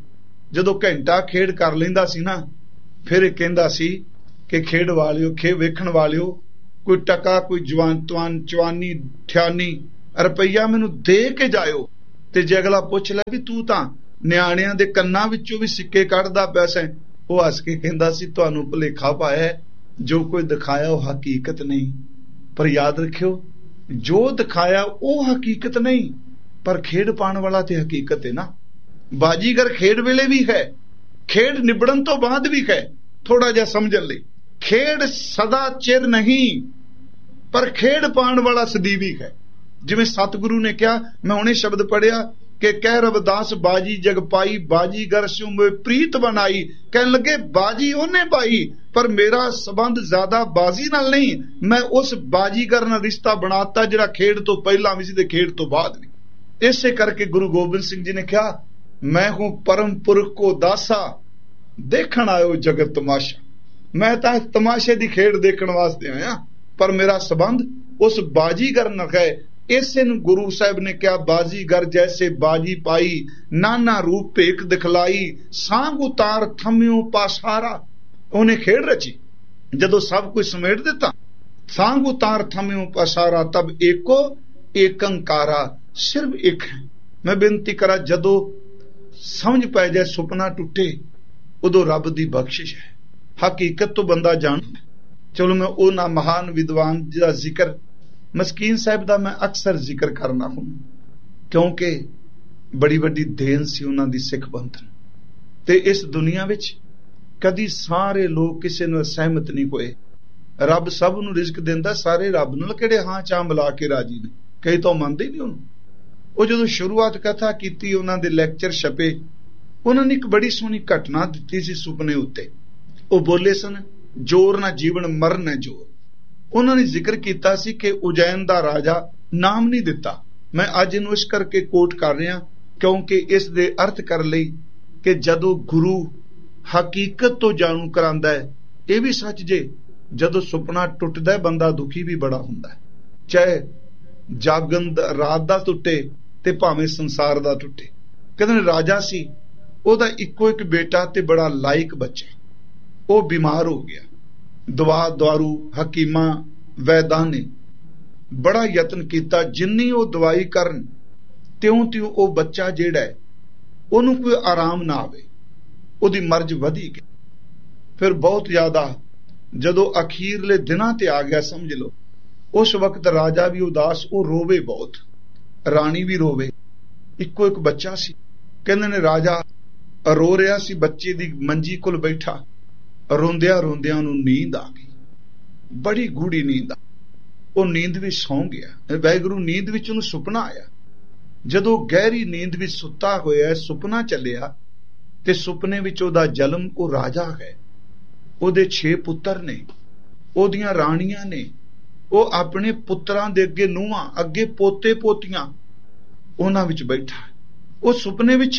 ਜਦੋਂ ਘੰਟਾ ਖੇਡ ਕਰ ਲੈਂਦਾ ਸੀ ਨਾ, ਫਿਰ ਇਹ ਕਹਿੰਦਾ ਸੀ ਕਿ ਖੇਡ ਵਾਲਿਓ, ਵੇਖਣ ਵਾਲਿਓ, ਕੋਈ ਟਕਾ, ਕੋਈ ਚਵਾਨੀ ਠਿਆਨੀ ਰੁਪਈਆ ਮੈਨੂੰ ਦੇ ਕੇ ਜਾਇਓ। ਤੇ ਜੇ ਅਗਲਾ ਪੁੱਛ ਲੈ ਵੀ ਤੂੰ ਤਾਂ ਨਿਆਣਿਆਂ ਦੇ ਕੰਨਾਂ ਵਿੱਚੋਂ ਵੀ ਸਿੱਕੇ ਕੱਢਦਾ ਪੈਸਾ, ਉਹ ਹੱਸ ਕੇ ਕਹਿੰਦਾ ਸੀ ਤੁਹਾਨੂੰ ਭੁਲੇਖਾ ਪਾਇਆ, ਜੋ ਕੋਈ ਦਿਖਾਇਆ ਉਹ ਹਕੀਕਤ ਨਹੀਂ। ਪਰ ਯਾਦ ਰੱਖਿਓ, ਜੋ ਦਿਖਾਇਆ ਉਹ ਹਕੀਕਤ ਨਹੀਂ, ਪਰ ਖੇਡ ਪਾਉਣ ਵਾਲਾ ਤੇ ਹਕੀਕਤ ਹੈ ਨਾ। ਬਾਜੀਗਰ ਖੇਡ ਵੇਲੇ ਵੀ ਹੈ, ਖੇਡ ਨਿਬੜਨ ਤੋਂ ਬਾਅਦ ਵੀ ਹੈ। ਥੋੜਾ ਜਿਹਾ ਸਮਝਣ ਲਈ, ਖੇਡ ਸਦਾ ਚਿਰ ਨਹੀਂ, ਪਰ ਖੇਡ ਪਾਉਣ ਵਾਲਾ ਸਦੀਵੀ ਹੈ। ਜਿਵੇਂ ਸਤਿਗੁਰੂ ਨੇ ਕਿਹਾ, ਮੈਂ ਹੁਣੇ ਸ਼ਬਦ ਪੜਿਆ ਕਿ ਕਹਿ ਰਵਿਦਾਸ ਬਾਜੀ ਜਗ ਪਾਈ, ਬਾਜੀਗਰ ਸਿਉ ਮੋਇ ਪ੍ਰੀਤ ਬਣਾਈ। ਕਹਿਣ ਲੱਗੇ ਬਾਜੀ ਉਹਨੇ ਪਾਈ, ਪਰ ਮੇਰਾ ਸੰਬੰਧ ਜ਼ਿਆਦਾ ਬਾਜੀ ਨਾਲ ਨਹੀਂ, ਮੈਂ ਉਸ ਬਾਜੀਗਰ ਨਾਲ ਰਿਸ਼ਤਾ ਬਣਾਤਾ ਜਿਹੜਾ ਖੇਡ ਤੋਂ ਪਹਿਲਾਂ ਵੀ ਸੀ ਤੇ ਖੇਡ ਤੋਂ ਬਾਅਦ ਵੀ। ਇਸੇ ਕਰਕੇ ਗੁਰੂ ਗੋਬਿੰਦ ਸਿੰਘ ਜੀ ਨੇ ਕਿਹਾ, ਮੈਂ ਹੂੰ ਪਰਮ ਪੁਰਖ ਕੋ ਦਾਸਾ, ਦੇਖਣ ਆਇਓ ਜਗਤ ਤਮਾਸ਼ਾ। ਮੈਂ ਤਾਂ ਤਮਾਸ਼ੇ ਦੀ ਖੇਡ ਦੇਖਣ ਵਾਸਤੇ ਆਇਆ, ਪਰ ਮੇਰਾ ਸੰਬੰਧ ਉਸ ਬਾਜੀਗਰ ਨਾਲ ਹੈ। ਇਸੇ ਨੂੰ ਗੁਰੂ ਸਾਹਿਬ ਨੇ ਕਿਹਾ, ਬਾਜੀਗਰ ਜੈਸੇ ਬਾਜੀ ਪਾਈ, ਨਾਨਾ ਰੂਪ ਭੇਖ ਦਿਖਲਾਈ, ਸਾਂਗ ਉਤਾਰ ਥੰਮਿਓ ਪਾਸਾਰਾ। ਉਹਨੇ ਖੇਡ ਰਚੀ, ਜਦੋਂ ਸਭ ਕੁਝ ਸਮੇਟ ਦਿੱਤਾ, ਸਾਂਗ ਉਤਾਰ ਥੰਮਿਓ ਪਾਸਾਰਾ, ਤਬ ਏਕੋ ਏਕੰਕਾਰਾ, ਸਿਰਫ ਇੱਕ ਹੈ। ਮੈਂ ਬੇਨਤੀ ਕਰਾਂ, ਜਦੋਂ ਸਮਝ ਪੈ ਜਾਏ, ਸੁਪਨਾ ਟੁੱਟੇ, ਉਦੋਂ ਰੱਬ ਦੀ ਬਖਸ਼ਿਸ਼ ਹੈ। ਹਕੀਕਤ ਤੋਂ ਬੰਦਾ ਜਾਣ। ਚਲੋ ਮੈਂ ਉਹਨਾਂ ਮਹਾਨ ਵਿਦਵਾਨ ਦਾ ਜ਼ਿਕਰ, ਮਸਕੀਨ ਸਾਹਿਬ ਦਾ ਮੈਂ ਅਕਸਰ ਜ਼ਿਕਰ ਕਰਨਾ ਹੁਣ, ਕਿਉਂਕਿ ਬੜੀ ਵੱਡੀ ਦੇਣ ਸੀ ਉਹਨਾਂ ਦੀ ਸਿੱਖ ਬੰਧਨ। ਤੇ ਇਸ ਦੁਨੀਆ ਵਿੱਚ ਕਦੀ ਸਾਰੇ ਲੋਕ ਕਿਸੇ ਨਾਲ ਸਹਿਮਤ ਨਹੀਂ ਹੋਏ। ਰੱਬ ਸਭ ਨੂੰ ਰਿਜ਼ਕ ਦਿੰਦਾ, ਸਾਰੇ ਰੱਬ ਨਾਲ ਕਿਹੜੇ ਹਾਂ ਚਾਹ ਮਿਲਾ ਕੇ ਰਾਜੀ ਨੇ, ਕਈ ਤਾਂ ਮੰਨਦੇ ਨਹੀਂ ਉਹਨੂੰ। ਉਹ ਜਦੋਂ ਸ਼ੁਰੂਆਤ ਕਥਾ ਕੀਤੀ, ਉਹਨਾਂ ਦੇ ਲੈਕਚਰ ਛਪੇ, ਉਹਨਾਂ ਨੇ ਇੱਕ ਬੜੀ ਸੋਹਣੀ ਘਟਨਾ ਦਿੱਤੀ ਸੀ ਸੁਪਨੇ ਉੱਤੇ। ਉਹ ਬੋਲੇ ਸਨ, ਜੋਰ ਨਾ ਜੀਵਨ ਮਰਨ ਹੈ ਜੋਰ। ਉਹਨਾਂ ਨੇ ਜ਼ਿਕਰ ਕੀਤਾ ਸੀ ਕਿ ਉਜੈਨ ਦਾ ਰਾਜਾ, ਨਾਮ ਨਹੀਂ ਦਿੱਤਾ। ਮੈਂ ਅੱਜ ਇਹਨੂੰ ਇਸ ਕਰਕੇ ਕੋਟ ਕਰ ਰਿਹਾ ਕਿਉਂਕਿ ਇਸ ਦੇ ਅਰਥ ਕਰਨ ਲਈ ਕਿ ਜਦੋਂ ਗੁਰੂ ਹਕੀਕਤ ਤੋਂ ਜਾਣੂ ਕਰਾਂਦਾ ਹੈ, ਇਹ ਵੀ ਸੱਚ ਜੇ ਜਦੋਂ ਸੁਪਨਾ ਟੁੱਟਦਾ ਬੰਦਾ ਦੁਖੀ ਵੀ ਬੜਾ ਹੁੰਦਾ ਹੈ, ਚਾਹੇ ਜਾਗਣ ਦਾ ਰਾਤ ਦਾ ਟੁੱਟੇ ਤੇ ਭਾਵੇਂ ਸੰਸਾਰ ਦਾ ਟੁੱਟੇ। ਕਹਿੰਦੇ ਰਾਜਾ ਸੀ, ਉਹਦਾ ਇੱਕੋ ਇੱਕ ਬੇਟਾ ਤੇ ਬੜਾ ਲਾਇਕ ਬੱਚਾ, ਉਹ ਬਿਮਾਰ ਹੋ ਗਿਆ। ਦਵਾ ਦਾਰੂ ਹਕੀਮਾਂ ਵੈਦਾਂ ਨੇ ਬੜਾ ਯਤਨ ਕੀਤਾ, ਜਿੰਨੀ ਉਹ ਦਵਾਈ ਕਰਨ ਤਿਉਂ ਤਿਉਂ ਉਹ ਬੱਚਾ ਜਿਹੜਾ ਹੈ ਉਹਨੂੰ ਕੋਈ ਆਰਾਮ ਨਾ ਆਵੇ, ਉਹਦੀ ਮਰਜ਼ ਵਧੀ ਗਈ। ਫਿਰ ਬਹੁਤ ਜ਼ਿਆਦਾ ਜਦੋਂ ਅਖੀਰਲੇ ਦਿਨਾਂ ਤੇ ਆ ਗਿਆ, ਸਮਝ ਲਓ ਉਸ ਵਕਤ ਰਾਜਾ ਵੀ ਉਦਾਸ, ਉਹ ਰੋਵੇ ਬਹੁਤ, ਰਾਣੀ ਵੀ ਰੋਵੇ, ਇੱਕੋ ਇੱਕ ਬੱਚਾ ਸੀ। ਕਹਿੰਦੇ ਨੇ ਰਾਜਾ ਰੋ ਰਿਹਾ ਸੀ, ਬੱਚੇ ਦੀ ਮੰਜੀ ਕੋਲ ਬੈਠਾ, ਰੋਂਦਿਆਂ ਰੋਂਦਿਆਂ ਉਹਨੂੰ ਨੀਂਦ ਆ ਗਈ, ਬੜੀ ਗੂੜੀ ਨੀਂਦ ਆ। ਉਹ ਨੀਂਦ ਵਿੱਚ ਸੌਂ ਗਿਆ। ਵਾਹਿਗੁਰੂ ਨੀਂਦ ਵਿੱਚ ਉਹਨੂੰ ਸੁਪਨਾ ਆਇਆ। ਜਦੋਂ ਗਹਿਰੀ ਨੀਂਦ ਵਿੱਚ ਸੁੱਤਾ ਹੋਇਆ ਸੁਪਨਾ ਚੱਲਿਆ ਤੇ ਸੁਪਨੇ ਵਿੱਚ ਉਹਦਾ ਜਨਮ, ਉਹ ਰਾਜਾ ਹੈ, ਉਹਦੇ 6 ਪੁੱਤਰ ਨੇ, ਉਹਦੀਆਂ ਰਾਣੀਆਂ ਨੇ, ਉਹ ਆਪਣੇ ਪੁੱਤਰਾਂ ਦੇ ਅੱਗੇ ਨੂੰਹਾਂ, ਅੱਗੇ ਪੋਤੇ ਪੋਤੀਆਂ, ਉਹਨਾਂ ਵਿੱਚ ਬੈਠਾ। ਉਹ ਸੁਪਨੇ ਵਿੱਚ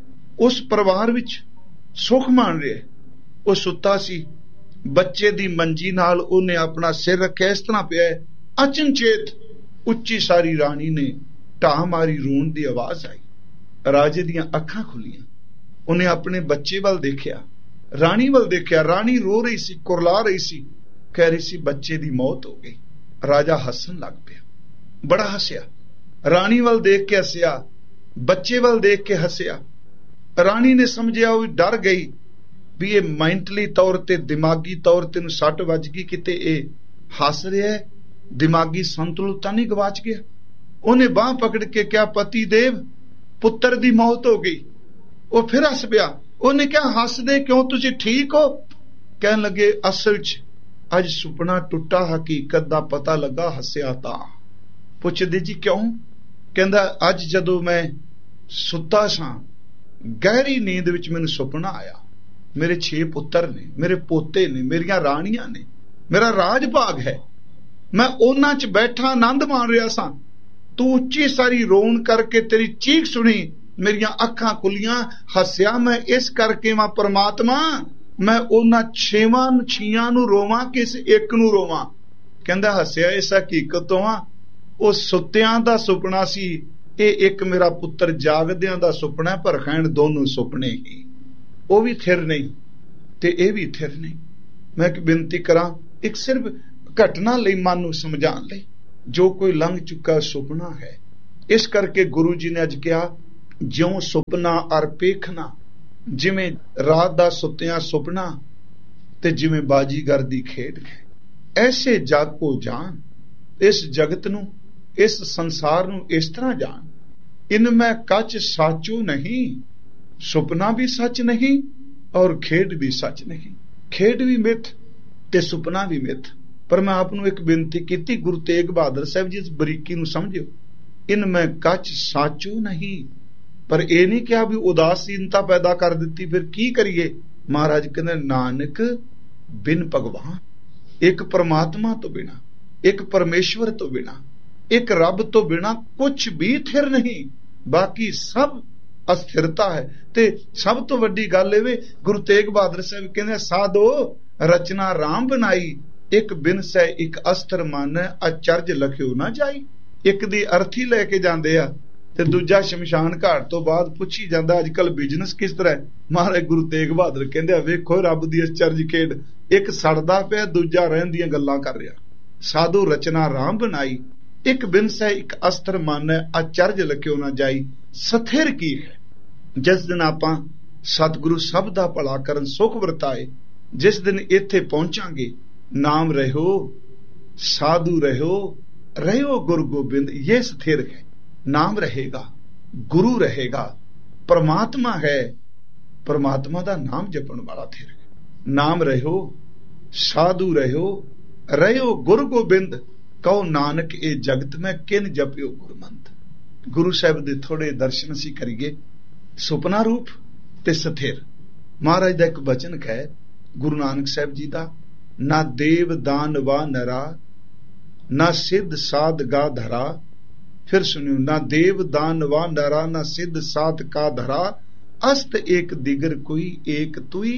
ਉਸ ਪਰਿਵਾਰ ਵਿੱਚ ਸੁੱਖ ਮਾਣ ਰਿਹਾ। ਉਹ ਸੁੱਤਾ ਸੀ, ਬੱਚੇ ਦੀ ਮੰਜੀ ਨਾਲ ਉਹਨੇ ਆਪਣਾ ਸਿਰ ਰੱਖਿਆ, ਇਸ ਤਰ੍ਹਾਂ ਪਿਆ। ਅਚਨਚੇਤ ਉੱਚੀ ਸਾਰੀ ਰਾਣੀ ਨੇ ਢਾਹ ਮਾਰੀ, ਰੋਣ ਦੀ ਆਵਾਜ਼ ਆਈ। ਰਾਜੇ ਦੀਆਂ ਅੱਖਾਂ ਖੁੱਲੀਆਂ, ਉਹਨੇ ਆਪਣੇ ਬੱਚੇ ਵੱਲ ਦੇਖਿਆ, ਰਾਣੀ ਵੱਲ ਦੇਖਿਆ। ਰਾਣੀ ਰੋ ਰਹੀ ਸੀ, ਕੁਰਲਾ ਰਹੀ ਸੀ, ਕਹਿ ਰਹੀ ਸੀ ਬੱਚੇ ਦੀ ਮੌਤ ਹੋ ਗਈ। ਰਾਜਾ ਹੱਸਣ ਲੱਗ ਪਿਆ, ਬੜਾ ਹੱਸਿਆ। ਰਾਣੀ ਵੱਲ ਦੇਖ ਕੇ ਹੱਸਿਆ, ਬੱਚੇ ਵੱਲ ਦੇਖ ਕੇ ਹੱਸਿਆ। ਰਾਣੀ ਨੇ ਸਮਝਿਆ, ਉਹ ਡਰ ਗਈ ਵੀ ਇਹ ਮੈਂਟਲੀ ਤੌਰ ਤੇ, ਦਿਮਾਗੀ ਤੌਰ ਤੇ ਨੂੰ ਸੱਟ ਵੱਜ ਗਈ, ਕਿਤੇ ਇਹ ਹੱਸ ਰਿਹਾ, ਦਿਮਾਗੀ ਸੰਤੁਲਨ ਤਾਂ ਨਹੀਂ ਗਵਾਚ ਗਿਆ। ਉਹਨੇ ਬਾਹ ਪਕੜ ਕੇ ਕਿਹਾ, ਪਤੀ ਦੇਵ ਪੁੱਤਰ ਦੀ ਮੌਤ ਹੋ ਗਈ। ਉਹ ਫਿਰ ਹੱਸ ਪਿਆ। ਉਹਨੇ ਕਿਹਾ, ਹੱਸਦੇ ਕਿਉਂ, ਤੁਸੀਂ ਠੀਕ ਹੋ? ਕਹਿਣ ਲੱਗੇ, ਅਸਲ 'ਚ ਅੱਜ ਸੁਪਨਾ ਟੁੱਟਾ, ਹਕੀਕਤ ਦਾ ਪਤਾ ਲੱਗਾ, ਹੱਸਿਆ ਤਾਂ। ਪੁੱਛਦੇ ਜੀ ਕਿਉਂ? ਕਹਿੰਦਾ ਅੱਜ ਜਦੋਂ ਮੈਂ ਸੁੱਤਾ ਸਾਂ, ਗਹਿਰੀ ਨੀਂਦ ਵਿੱਚ ਮੈਨੂੰ ਸੁਪਨਾ ਆਇਆ, ਮੇਰੇ 6 ਪੁੱਤਰ ਨੇ, ਮੇਰੇ ਪੋਤੇ ਨੇ, ਮੇਰੀਆਂ ਰਾਣੀਆਂ ਨੇ, ਮੇਰਾ ਰਾਜ ਭਾਗ ਹੈ, ਮੈਂ ਉਹਨਾਂ 'ਚ ਬੈਠਾ ਆਨੰਦ ਮਾਣ ਰਿਹਾ ਸਾਂ। ਤੂੰ ਉੱਚੀ ਸਾਰੀ ਰੋਣ ਕਰਕੇ ਤੇਰੀ ਚੀਖ ਸੁਣੀ, ਮੇਰੀਆਂ ਅੱਖਾਂ ਖੁੱਲੀਆਂ, ਹੱਸਿਆ ਮੈਂ ਇਸ ਕਰਕੇ ਮੈਂ ਪਰਮਾਤਮਾ, ਮੈਂ ਉਹਨਾਂ 6 ਨੂੰ ਰੋਵਾਂ ਕਿ ਇਸ ਇੱਕ ਨੂੰ ਰੋਵਾਂ? ਕਹਿੰਦਾ ਹੱਸਿਆ ਇਸ ਹਕੀਕਤ ਤੋਂ ਆ, ਉਹ ਸੁੱਤਿਆਂ ਦਾ ਸੁਪਨਾ ਸੀ, ਇਹ ਇੱਕ ਮੇਰਾ ਪੁੱਤਰ ਜਾਗਦਿਆਂ ਦਾ ਸੁਪਨਾ, ਪਰ ਖੈਣ ਦੋਨੋਂ ਸੁਪਨੇ ਹੀ। ਉਹ ਵੀ ਥਿਰ ਨਹੀਂ ਤੇ ਇਹ ਵੀ ਥਿਰ ਨਹੀਂ। ਮੈਂ ਇੱਕ ਬੇਨਤੀ ਕਰਾਂ, ਇੱਕ ਸਿਰਫ ਘਟਨਾ ਲਈ ਮਨ ਨੂੰ ਸਮਝਾਉਣ ਲਈ, ਜੋ ਕੋਈ ਲੰਘ ਚੁੱਕਾ ਸੁਪਨਾ ਹੈ। ਇਸ ਕਰਕੇ ਗੁਰੂ ਜੀ ਨੇ ਅੱਜ ਕਿਹਾ, ਜਿਉਂ ਸੁਪਨਾ ਅਰ ਪੇਖਣਾ, ਜਿਵੇਂ ਰਾਤ ਦਾ ਸੁੱਤਿਆਂ ਸੁਪਨਾ ਤੇ ਜਿਵੇਂ ਬਾਜੀਗਰ ਦੀ ਖੇਡ ਹੈ, ਐਸੇ ਜਗ ਕੋ ਜਾਣ। ਇਸ ਜਗਤ ਨੂੰ, ਇਸ ਸੰਸਾਰ ਨੂੰ ਇਸ ਤਰ੍ਹਾਂ ਜਾਣ, ਇਨਮੈ ਕੱਚ ਸਾਚੋ ਨਹੀਂ, ਸੁਪਨਾ ਵੀ ਸੱਚ ਨਹੀਂ ਔਰ ਖੇਡ ਵੀ ਸੱਚ ਨਹੀਂ। ਖੇਡ ਵੀ ਮਿੱਥ ਤੇ ਸੁਪਨਾ ਵੀ ਮਿੱਥ। ਪਰ ਮੈਂ ਆਪ ਨੂੰ ਇੱਕ ਬੇਨਤੀ ਕੀਤੀ, ਗੁਰੂ ਤੇਗ ਬਹਾਦਰ ਸਾਹਿਬ ਜੀ ਇਸ ਬਰੀਕੀ ਨੂੰ ਸਮਝਿਓ, ਇਨਮੈ ਕੱਚ ਸਾਚੋ ਨਹੀਂ। ਪਰ ਇਹ ਨਹੀਂ ਕਿਹਾ ਵੀ ਉਦਾਸੀਨਤਾ ਪੈਦਾ ਕਰ ਦਿੱਤੀ, ਫਿਰ ਕੀ ਕਰੀਏ? ਮਹਾਰਾਜ ਕਹਿੰਦੇ, ਨਾਨਕ ਬਿਨ ਭਗਵਾਨ, ਇੱਕ ਪਰਮਾਤਮਾ ਤੋਂ ਬਿਨਾ, ਇੱਕ ਪਰਮੇਸ਼ਵਰ ਤੋਂ ਬਿਨਾ, ਇੱਕ ਰੱਬ ਤੋਂ ਬਿਨਾ ਕੁਝ ਵੀ ਥਿਰ ਨਹੀਂ, ਬਾਕੀ ਸਭ ਅਸਥਿਰਤਾ ਹੈ। ਤੇ ਸਭ ਤੋਂ ਵੱਡੀ ਗੱਲ ਇਹ, ਗੁਰੂ ਤੇਗ ਬਹਾਦਰ ਸਾਹਿਬ ਕਹਿੰਦੇ, ਸਾਧੋ ਰਚਨਾ ਰਾਮ ਬਣਾਈ, ਇੱਕ ਬਿਨ ਸੈ ਇੱਕ ਅਸਥਿਰ ਮਨ, ਅਚਰਜ ਲਖਿਓ ਨਾ ਜਾਈ। ਇੱਕ ਦੀ ਅਰਥੀ ਲੈ ਕੇ ਜਾਂਦੇ ਆ ਤੇ ਦੂਜਾ ਸ਼ਮਸ਼ਾਨ ਘਾਟ ਤੋਂ ਬਾਅਦ ਪੁੱਛੀ ਜਾਂਦਾ, ਅੱਜ ਕੱਲ ਬਿਜ਼ਨਸ ਕਿਸ ਤਰ੍ਹਾਂ ਹੈ? ਮਹਾਰਾਜ ਗੁਰੂ ਤੇਗ ਬਹਾਦਰ ਕਹਿੰਦੇ ਆ, ਵੇਖੋ ਰੱਬ ਦੀ ਅਚਰਜ ਖੇਡ, ਇੱਕ ਸੜਦਾ ਪਿਆ, ਦੂਜਾ ਰਹਿਣ ਦੀਆਂ ਗੱਲਾਂ ਕਰ ਰਿਹਾ। ਸਾਧੂ ਰਚਨਾ ਰਾਮ ਬਣਾਈ, ਇੱਕ ਬਿਨ ਸੈ ਇੱਕ ਅਸਥਿਰ ਮਨ, ਅਚਰਜ ਲਖਿਓ ਨਾ ਜਾਈ। ਸਥਿਰ ਕੀ ਹੈ? ਜਿਸ ਦਿਨ ਆਪਾਂ ਸਤਿਗੁਰੂ ਸਭ ਦਾ ਭਲਾ ਕਰਨ ਸੁਖ ਵਰਤਾਏ, ਜਿਸ ਦਿਨ ਇੱਥੇ ਪਹੁੰਚਾਂਗੇ, ਨਾਮ ਰਹਿਓ, ਸਾਧੂ ਰਹਿਓ, ਰਹਿਓ ਗੁਰੂ ਗੋਬਿੰਦ, ਇਹ ਸਥਿਰ ਹੈ। ਨਾਮ ਰਹੇਗਾ, ਗੁਰੂ ਰਹੇਗਾ, परमात्मा है, परमात्मा का नाम जपन वाला थिर है। नाम रहो, साधु रहो, रहो गुरु गोबिंद, कहो नानक ए जगत में किन जपियो गुरमंत। गुरु साहब दे थोड़े दर्शन असी करिए। सुपना रूप ते स्थिर। महाराज दा एक वचन है गुरु नानक साहब जी का, ना देव दान वा नरा, ना सिद्ध साध गा धरा। फिर सुनियो, ना देव दान वा नरा, ना सिद्ध साध का धरा। अस्त एक दिगर कोई, एक तुई,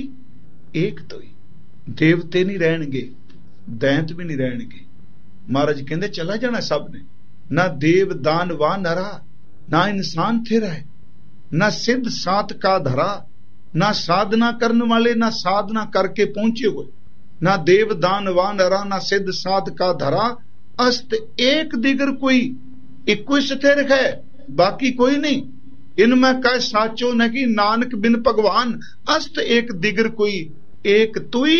एक तुई। देवते नहीं रहणगे, दैंत भी नहीं रहणगे। महाराज कहते चला जाना सब ने। ना देव दान वा नरा, ना इंसान थिर है, ना सिद्ध सात का धरा, ना साधना करने वाले, ना साधना करके पहुंचे हुए। ना देव दान वा नरा, ना सिद्ध साध का धरा। अस्त एक दिगर कोई, इको स्थिर है, बाकी कोई नहीं। इनमें कह साचो नहीं, नानक बिन भगवान। अस्त एक दिगर कोई, एक तुई,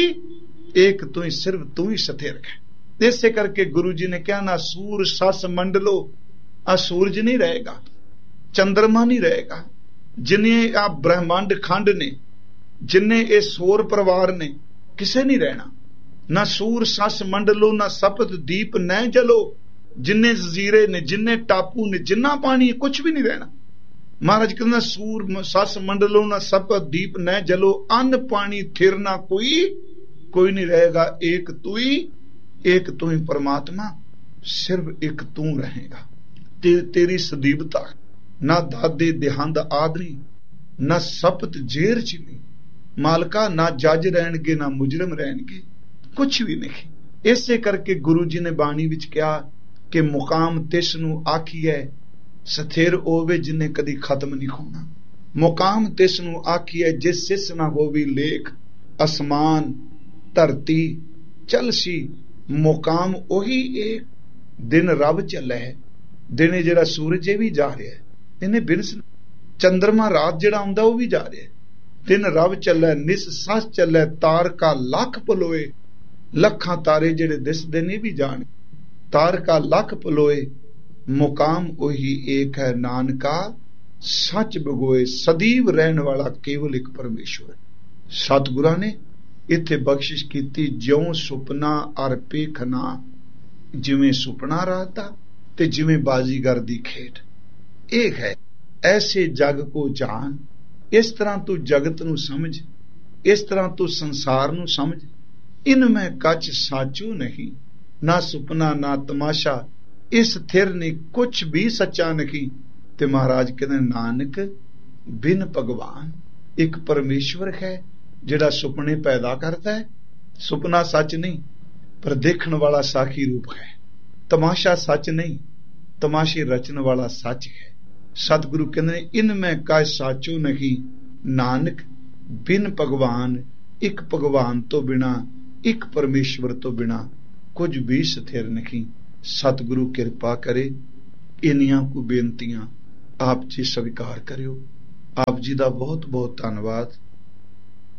एक तुई, सिर्फ तू ही स्थिर है। इसे करके गुरु जी ने क्या, ना सूर सस मंडलो, आ सूरज नहीं रहेगा, चंद्रमा नहीं रहेगा, जिन्हें आ ब्रह्मांड खंड ने, जिन्हें ये सोर परिवार ने, किसे नहीं रहना। ना सूर सस मंडलो, ना सपत दीप न जलो, जिन्हें जजीरे ने, जिन्हें टापू ने, जिन्ना पानी, कुछ भी नहीं रहना। महाराज कहना सूर सस मंडलो, ना सपत दीप न जलो, अन्न पानी थिर ना कोई, कोई नहीं रहेगा। एक तुई, एक तू ही परमात्मा, सिर्फ एक तू रहेगा। तेरी सदीवता, ना दादे देहांद आदरी, ना सपत जेर चिनी मालका, ना जज रहणगे, ना मुजरम रहणगे, कुछ भी नहीं। इसे करके गुरु जी ने बाणी विच कहा कि मुकाम तिस नू आखिए स्थिर होवे, जिन्हें कदी खत्म नहीं होना। मुकाम तिस नू आखिए जिस सिस ना होवी लेख, आसमान धरती चलसी। मुकाम ओही एक दिन रब चला है। दिन जेड़ा सूरज भी जा रहा है, इन्हें बिनस चंद्रमा रात जेड़ा आउंदा वो भी जा रहा है। दिन रब चला, निस सस चला, तार का लख पलोए। लखां तारे जेड़े दिसदे ने भी जान, तार का लख पलोए। मुकाम ओही एक है, नानका सच बगोए। सदैव रहने वाला केवल एक परमेश्वर है। सतगुरां ने इत्थे बख्शिश कीती, ज्यों सुपना अर पेखना, जिवें सुपना रात दा ते जिवें बाजीगर दी खेड। एक है ऐसे जग को जान। इस तरह तू जगत नू समझ, इस तरह तू संसार नू समझ। इनमें कच साचो नहीं, ना सुपना ना तमाशा, इस थिर ने कुछ भी सच्चा नहीं। ते महाराज कहते नानक बिन भगवान, एक परमेश्वर है जिहड़ा सुपने पैदा करता है। सुपना सच नहीं, पर देखण वाला साखी रूप है। तमाशा सच नहीं, तमाशे रचन वाला सच है। सतगुरु कहते इनमें का साचो नहीं, नानक ਬਿਨ ਭਗਵਾਨ, ਇੱਕ ਭਗਵਾਨ ਤੋਂ ਬਿਨਾ, ਇੱਕ ਪਰਮੇਸ਼ਵਰ ਤੋਂ ਬਿਨਾ ਕੁਝ ਵੀ ਸਥਿਰ ਨਹੀਂ। ਸਤਿਗੁਰੂ ਕਿਰਪਾ ਕਰੇ। ਇੰਨੀਆਂ ਕੁ ਬੇਨਤੀਆਂ ਆਪ ਜੀ ਸਵੀਕਾਰ ਕਰਿਓ। ਆਪ ਜੀ ਦਾ ਬਹੁਤ ਬਹੁਤ ਧੰਨਵਾਦ।